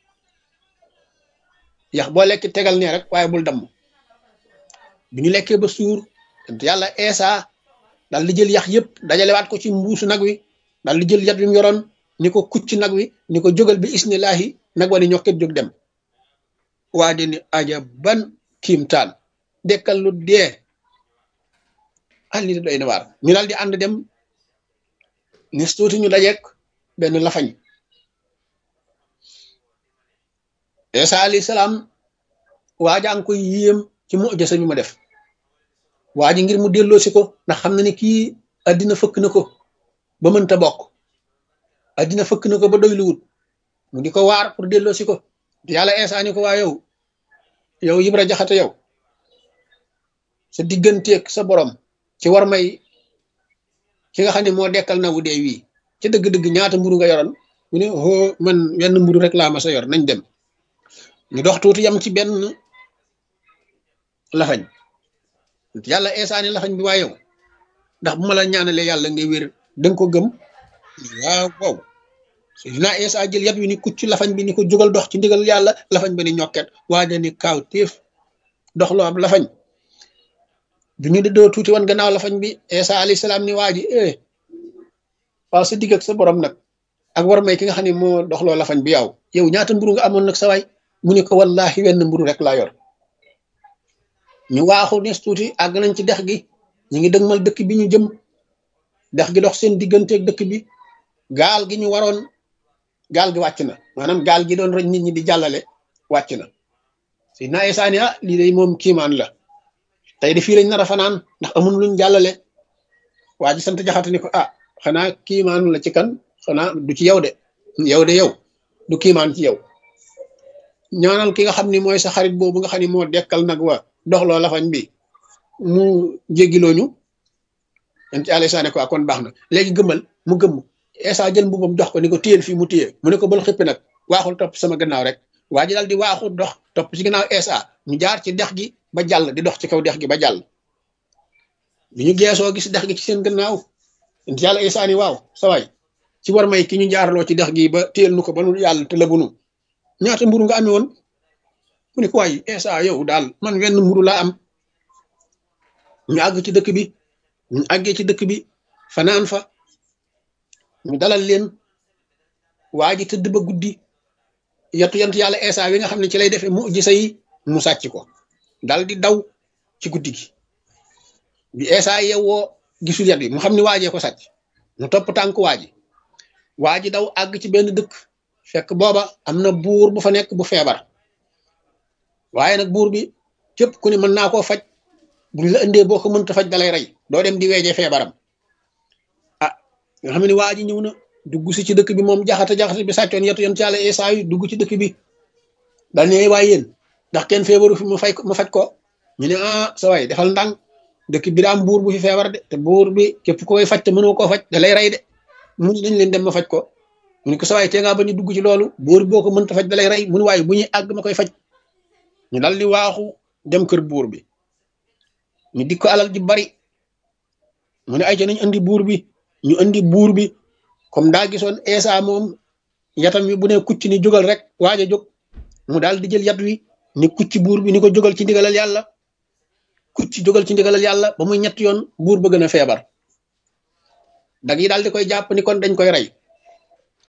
yax boo lekk tegal nee rek waaye bul damm bi ñu lekkee ba suur yàlla Isa daal di jël yax yëpp dajalewaat ko ci mbuusu nag wi daal di jël yat wi mu yoroon ni ko kucc nag wi ni ko jógal bi isnillahi nag wa ni ñokket jóg dem waa di ni aja ban kiimtaan dekkal lu dee ah lii doy na waar ñu daal di ànd dem nis tuuti ñu dajeek benn lafañ Isa alayhi salaam waajaa ngi koy yéem ci mujisa bi ma def waa ji ngir mu delloo si ko ndax xam na ni kii addina fëkk na ko ba mënta bokk addina fëkk na ko ba doy lu wut mu di ko waar pour delloo si ko yàlla Isa ni ko waa yow yow Ibra Jaxate yow sa digganteeg sa borom ci war may ki nga xam ne moo dekkal na wu dee wii ci dëgg-dëgg ñaata mburu nga yoroon mu ne oh man wenn mburu rek laa ma sa yor nañ dem ñu dox tuuti yam ci benn lafañ yàlla Isa ni lafañ bi waa yow ndax bu ma la ñaanalee yàlla ngay wér danga ko gëm waaw waaw Seydina Isa jël yat wi ni kucc lafañ bi ni ko jógal dox ci ndigal yàlla lafañ ba ni ñokket waaja ni kaaw téef dox loo ab lafañ bi ñu dëddoo tuuti woon gannaaw lafañ bi Isa alayhi salaam ni waa ji eh waaw sa digg ak sa borom nag ak war may ki nga xam ne moo doxloo lafañ bi yow yow ñaata mburu nga amoon nag sa waay mu ne ko wallahi wenn mburu rek laa yor ñu waaxu nes tuuti àgg nañ ci dex gi ñu ngi dëgmal dëkk bi ñu jëm dex gi dox seen digganteeg dëkk bi gaal gi ñu waroon gaal gi wàcc na maanaam gaal gi doon roñ nit ñi di jàllale wàcc na Seydina Isa ni ah lii day moom kiimaan la tey de fii lañ nar a fanaan ndax amul luñ jàllale waa ji sant Jaxate ni ko ah xanaa kiimaan la ci kan xanaa du ci yow de yow de yow du kiimaan ci yow ñaanal ki nga xam ni mooy sa xarit boobu nga xam ni moo dekkal nag wa doxloo lafañ bi mu jéggilooñu yan ci Isa ne ko kon baax na léegi gëmmal mu gëmm Isa jël mbubam dox ko ni ko téyel fii mu téye mu ne ko bal xippi nag waaxul topp sama gannaaw rek waa ji daal di waaxu dox topp ci gannaaw Isa ñu jaar ci dex gi ba jàll di dox ci kaw dex gi ba jàll bi ñu geesoo gis dex gi ci seen gannaaw yan ci yàlla Isa ni waaw sawaay ci war may ki ñu jaarloo ci dex gi ba téyel nu ko ba nu yàlla te lëbunu ñaata mburu nga amee woon mu ne ko waay Isa yow daal man wenn mburu laa am ñu àgg ci dëkk bi ñu àggee ci dëkk bi fanaan fa ñu dalal leen waa ji tëdd ba guddi yatu yant yàlla Isa wi nga xam ne ci lay defee mu gisa yi mu sàcc ko dal di daw ci guddi gi bi Isa yewwoo gisul yat bi mu xam ne waajee ko sàcc mu topp tànk waa ji waa ji daw àgg ci benn dëkk fekk booba am na buur bu fa nekk bu feebar waaye nag buur bi képp ku ne mën naa koo faj buñ la indee boo ko mënta faj dalay rey doo dem di weejee feebaram ah nga xam ne waa ji ñëw na dugg si ci dëkk bi moom jaxate jaxate bi sàccoon yetu yan ci yàlla Isa yi dugg ci dëkk bi dal ne waaye yéen ndax kenn feebaru fi mu fay mu faj ko ñu ne ah sa waay defal ndànk dëkk bi daa am buur bu fi feebar de te buur bi képp koy faj te mënoo koo faj da lay rey de mu ne dañ leen dem ma faj ko mu ne ko sa waay tee ngaa ba ñu dugg ci loolu buur boo ko mënta faj da lay rey mu ne waaye bu ñuy àgg ma koy faj ñu dal di waaxu dem kër buur bi ñu dik ko alal ji bari mu ne ay ca nañ andi buur bi ñu andi buur bi comme daa gisoon Isa moom yatam wi bu ne kucc ni jógal rek waaj a jóg mu daal di jël yat wi ni kucc buur bi ni ko jógal ci ndigalal yàlla kucc jógal ci ndigalal yàlla ba muy ñett yoon buur ba gën a feebar dag yi daal di koy jàpp ni kon dañ koy rey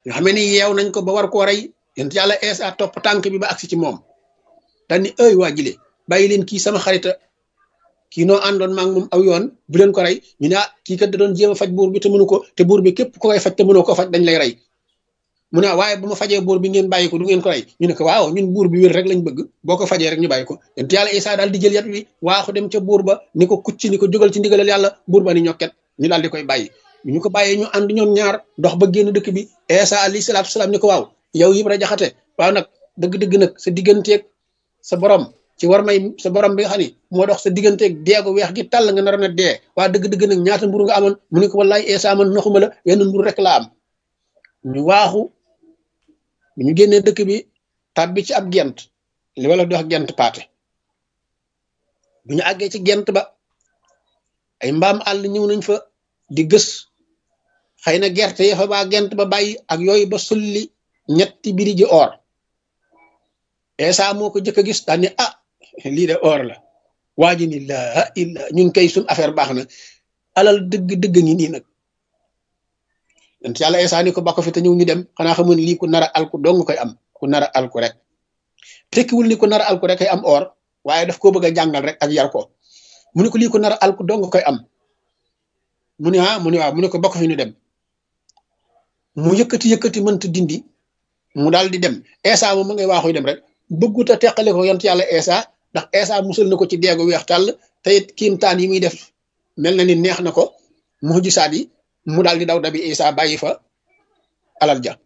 nga xam ne yeew nañ ko ba war koo rey yonent yàlla Eesa topp tànk bi ba agsi ci moom daal ni ëy waa jile bàyyi leen kii sama xarita kii noo àndoon maa ngi moom aw yoon bu leen ko rey ñu ne ah kii kat da doon jéem a faj buur bi te mënu ko te buur bi képp ko koy faj te mënoo ko faj dañ lay rey mu ne waaye bu ma fajee buur bi ngeen bàyyi ko du ngeen ko rey ñu ne ko waaw ñun buur bi wér rek lañ bëgg boo ko fajee rek ñu bàyyi ko yonent yàlla Eesa daal di jël yat wi waaxu dem ca buur ba ni ko kucc ni ko jógal ci ndigalal yàlla buur ba ni ñokket ñu daal di koy bàyyi bu ñu ko bàyyee ñu ànd ñoom ñaar dox ba génn dëkk bi Eesa alayhi salaatu salaam ni ko waaw yow Ibra Jaxate waaw nag dëgg-dëgg nag sa digganteeg sa borom ci war may sa borom bi nga xam ni moo dox sa digganteeg deegu weex gi tàll nga naroon a dee waa dëgg-dëgg nag ñaata mburu nga amoon mu ne ko wallaay Eesa man naxuma la wenn mburu rek laa am ñu waaxu bu ñu génnee dëkk bi tàbbi ci ab gent li wala di wax gent paate bu ñu àggee ci gent ba ay mbaam àll ñëw nañ fa di gës xëy na gerte ya fa baa gent ba bàyyi ak yooyu ba sulli ñetti biri ji or Eesa moo ko jëkk a gis daal ne ah lii de or la waa ji ni laa illa ñun kay suñ affaire baax na alal dëgg dëgg ngi nii nag yonent yàlla Eesa ni ko ba ko fi te ñëw ñu dem xanaa xamoon lii ku nar a alku dong koy am ku nar a alku rek tekkiwul ni ku nar a alku rek koy am or waaye daf koo bëgg a jàngal rek ak yar ko mu ne ko lii ku nar a alku dong koy am mu ne ah mu ne waaw mu ne ko ba ko fi ñu dem mu yëkkati yëkkati mënta dindi mu daal di dem Eesa moom ma ngay waaxuy dem rek bëggut a teqale ko yonent yàlla Eesa ndax Eesa musal na ko ci deegu weex tàll te it kiimtaan yi muy def mel na ni neex na ko mujisaat yi mu daal di daw dabi Eesa bàyyi fa alal ja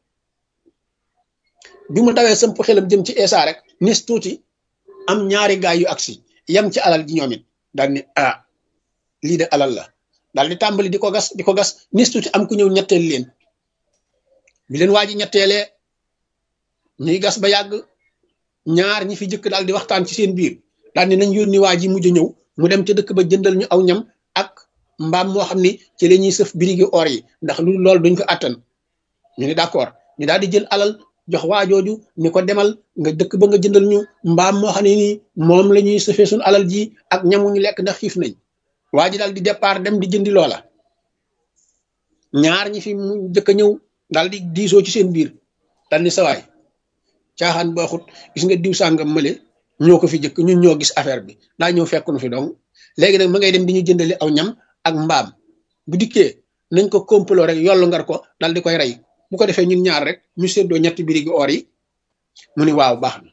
bi mu dawee sëmp xelam jëm ci Eesa rek nis tuuti am ñaari gaay yu agsi yem ci alal ji ñoom it daal ni ah lii de alal la daal di tàmbali di ko gas di ko gas nis tuuti am ku ñëw ñetteel leen bi leen waa ji ñetteelee ñuy gas ba yàgg ñaar ñi fi jëkk daal di waxtaan ci seen biir daal ni nañ yónni waa ji mujj ñëw mu dem ca dëkk ba jëndal ñu aw ñam ak mbaam moo xam ni ci la ñuy sëf birigi or yi ndax lu loolu duñ ko àttan ñu ne d'accord ñu daal di jël alal jox waa jooju ni ko demal nga dëkk ba nga jëndal ñu mbaam moo xam ne nii moom la ñuy sëfee suñu alal ji ak ñamu ñu lekk ndax xiif nañ waa ji daal di départ dem di jëndi loola ñaar ñi fi mu jëkk a ñëw daal di diisoo ci seen biir daal ni sawaay caaxaan baaxut gis nga diw sàngam mële ñoo ko fi jëkk ñun ñoo gis affaire bi daa ñëw fekk nu fi dong léegi nag ma ngay dem di ñu jëndali aw ñam ak mbaam bu dikkee nañ ko complot rek yollu ngar ko dal di koy rey bu ko defee ñun ñaar rek ñu séddoo ñetti birigi or yi mu ni waaw baax na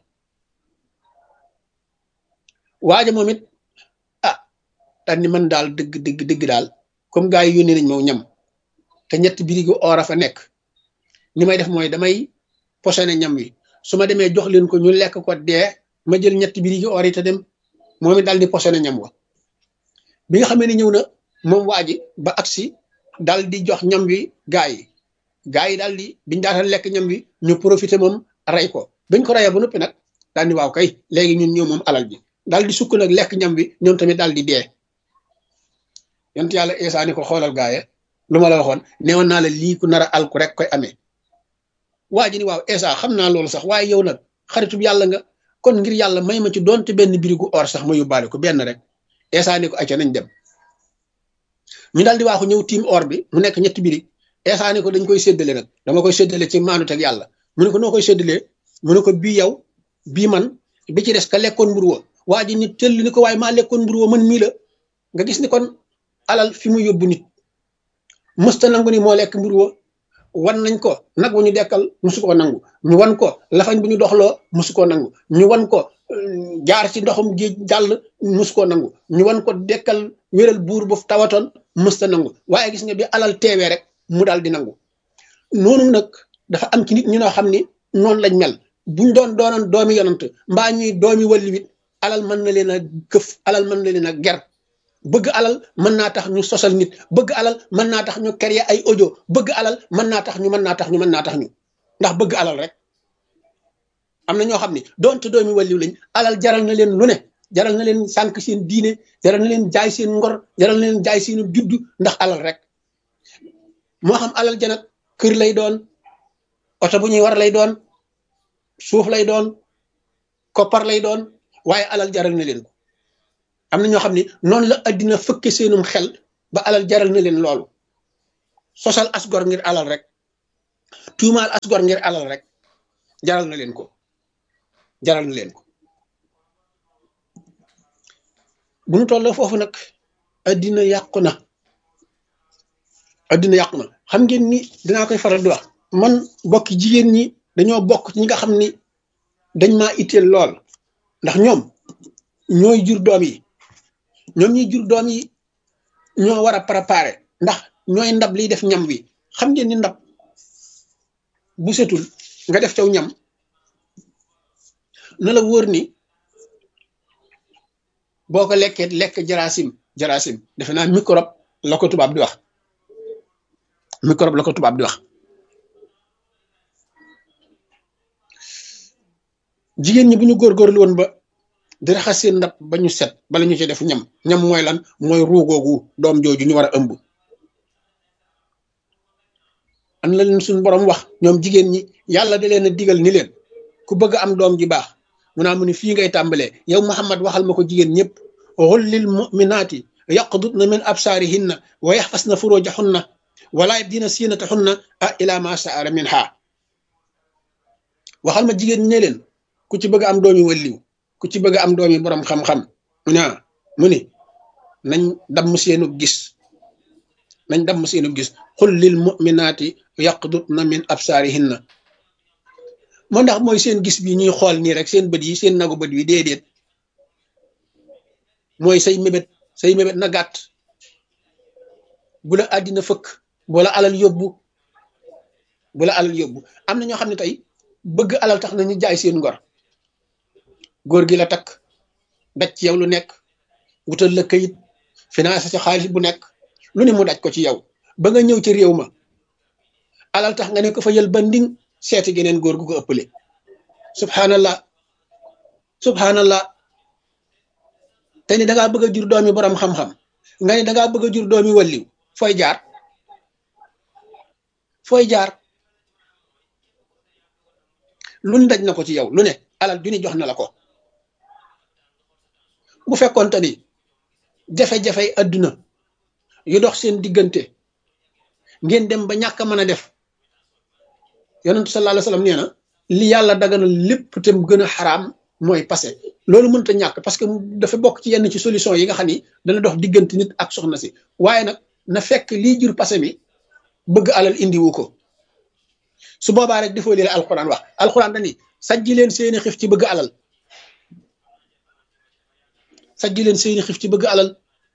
waaja moom it ah daal ni man daal dëgg dëgg dëgg daal comme gars yi yónnee nañ ma ñam te ñetti birigi or a fa nekk ni may def mooy damay posone ñam wi su ma demee jox leen ko ñu lekk ko dee ma jël ñetti birigi or yi te dem moom it daal di posone ñam wa bi nga xamee ne ñëw na moom waa ji ba agsi daal di jox ñam wi gaa yi gaa yi daal di biñ daata lekk ñam wi ñu profité moom rey ko bañ ko reyee ba noppi nag daal di waaw kay léegi ñun ñëw moom alal bi daal di sukk nag lekk ñam wi ñoom tamit daal di dee yonent yàlla Eesa ni ko xoolal gaaye lu ma la waxoon neewoon naa la lii ku nar a alku rek koy amee waa ji ni waaw Eesa xam naa loolu sax waaye yow nag xaritub yàlla nga kon ngir yàlla may ma ci doonte benn birigu or sax ma yóbbaale ko benn rek Eesa ni ko acca nañ dem ñu daal di waaxu ñëw tiim or bi mu nekk ñetti birig Eesa ni ko dañ koy séddale nag dama koy séddale ci maanu teg yàlla mu ne ko noo koy séddalee mu ne ko bii yow bii man bi ci des ka lekkoon mburu wa waa ji nit tëll ni ko waaye maa lekkoon mburu wa man mii la nga gis ni kon alal fi mu yóbbu nit mësta nangu ni moo lekk mburu wa wan nañ ko nag wu ñu dekkal musu koo nangu ñu wan ko lafañ bu ñu doxloo musu koo nangu ñu wan ko jaar ci ndoxum géej jàll musu koo nangu ñu wan ko dekkal wéral buur bu tawatoon mësta nangu waaye gis nga bi alal teewee rek mu daal di nangu noonu nag dafa am ci nit ñu noo xam ni noonu lañ mel buñ doon doonoon doomi yonant mbaa ñuy doomi walliwit alal mën na leen a këf alal mën na leen a ger bëgg alal mën naa tax ñu sosal nit bëgg alal mën naa tax ñu créer ay audio bëgg alal mën naa tax ñu mën naa tax ñu mën naa tax ñu ndax bëgg alal rek am na ñoo xam ne doonte doomi walliw lañ alal jaral na leen lu ne jaral na leen sànq seen diine jaral na leen jaay seen ngor jaral na leen jaay seen juddu ndax alal rek moo xam alal ja nag kër lay doon oto bu ñuy war lay doon suuf lay doon koppar lay doon waaye alal jaral na leen ko am na ñoo xam ne noonu la addina fëkke seenum xel ba alal jaral na leen loolu sosal asgor ngir alal rek tuumaal asgor ngir alal rek jaral na leen ko jaral na leen ko bu nu tolloo foofu nag addina yàqu na addina yàqu na xam ngeen ni dinaa koy faral di wax man bokki jigéen ñi dañoo bokk ci ñi nga xam ni dañ maa itteel lool ndax ñoom ñooy jur doom yi ñoom ñuy jur doom yi ñoo war a préparer ndax ñooy ndab liy def ñam wi xam ngeen ni ndab bu setul nga def caw ñam na la wóor ni boo ko lekkee lekk jarasim jarasim defe naa microbe la ko tubaab di wax microbe la ko tubaab di wax jigéen ñi bu ñu góorgóorlu woon ba di raxas seen ndab ba ñu set bala ñu ci def ñam ñam mooy lan mooy ruugoogu doom jooju ñu war a ëmb an la leen suñu borom wax ñoom jigéen ñi yàlla da leen a digal ni leen ku bëgg am doom ji baax mu naa mu ni fii ngay tàmbalee yow Muhammad waxal ma ko jigéen ñëpp xul lil muminaati yaqdudna min absaarihinna wa yaxfasna furujahunna wala yabdina siinatahunna a ila ma saara minha waxal ma jigéen ñi ne leen ku ci bëgg am doomi walliw ku ci bëgg am doomi borom xam-xam mu ne mu ni nañ damm seenu gis nañ damm seenu gis xul lil muminaati yaqdudna min absaarihinna moo ndax mooy seen gis bi ñuy xool nii rek seen bët yi seen nagu bët yi déedéet mooy say mébét say mébét na gàtt bu la àddina fëkk bu la alal yóbbu bu la alal yóbbu am na ñoo xam ne tey bëgg alal tax na ñu jaay seen ngor góor gi la takk daj ci yow lu nekk wutal la kayit financé ci xaalis bu nekk lu ne mu daj ko ci yow ba nga ñëw ci réew ma alal tax nga ne ko fa yël ba nding seeti geneen góor gu ko ëppale subhanallah subhanallah te ni dangaa bëgg a jur doomi borom xam-xam nga ni dangaa bëgg a jur doomi walliw fooy jaar fooy jaar lu ne daj na ko ci yow lu ne alal ju ni jox na la ko bu fekkoonte ni jafe-jafey adduna yu dox seen diggante ngeen dem ba ñàkk a mën a def yonentu sallallahu alayhi wasallam nee na li yàlla daganal lépp te mu gën a xaraam mooy passé loolu mënta ñàkk parce que dafa bokk ci yenn ci solution yi nga xam ni dana dox diggante nit ak soxna si waaye nag na fekk lii jur passé mi bëgg alal indiwu ko su boobaa rek defoo lii la alquran wax alquran dani sajji leen seeni xif ci bëgg alal sajji leen seeni xif ci bëgg alal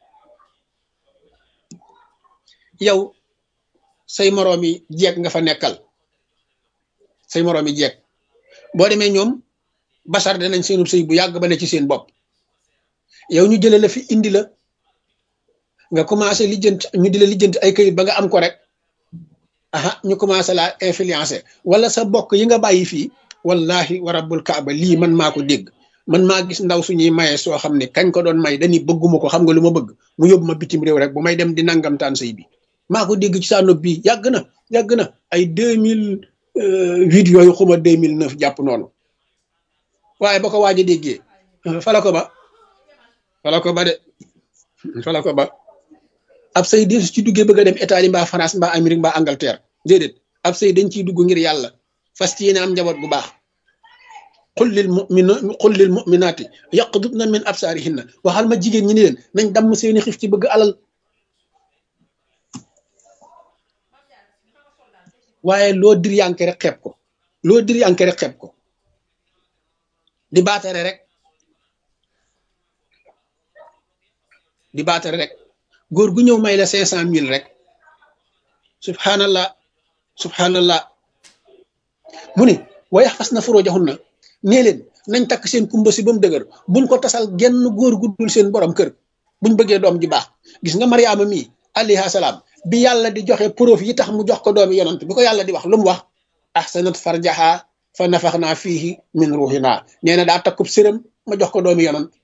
yow say moroomi jeeg nga fa nekkal say moroomi jeeg boo demee ñoom basar danañ seenub sëy bu yàgg ba ne ci seen bopp yow ñu jële la fi indi la nga commencé lijjant ñu di la lijjant ay këyit ba nga am ko rek aha ñu commencé la influencer wala sa bokk yi nga bàyyi fii wallahi wa rabbul kaaba lii man maa ko dégg man maa gis ndaw suñuy maye soo xam ne kañ ko doon may dañuy bëgguma ko xam nga lu ma bëgg mu yóbbu ma bitim réew rek bu may dem di nangamtaan sëy bi maa ko dégg ci saa nopp bii yàgg na yàgg na ay deux mille huit yooyu xuma deux mille neuf jàpp noonu waaye ba ko waaj a déggee fala ko ba fala ko ba de fala ko ba ab sëy di ci duggee bëgg a dem Italie mbaa France mbaa Amérique mbaa Angleterre déedéet ab sëy dañ ciy dugg ngir yàlla fas ci yéene am njaboot bu baax qul lil mu'mina qul lil mu'minaati yaqdudna min absaarihinna waxal ma jigéen ñi ni leen nañ damm seeni xif ci bëgg alal waaye loo dir yanke rek xeeb ko loo dir yanke rek xeeb ko di baatare rek di baatare rek góor gu ñëw may la cinq cent mille rek subhanallah subhanallah mu ni wa yaxfasna furujahunna nee leen nañ takk seen kumba si ba mu dëgër buñ ko tasal genn góor gu dul seen borom kër buñ bëggee doom ji baax gis nga Mariama mii alayha salaam bi yàlla di joxe preuve yi tax mu jox ko doomi yonant bi ko yàlla di wax lu mu wax ahsanat farjaha fa nafaxnaa fiihi min ruuxinaa nee na daa takkub sërëm ma jox ko doomi yonant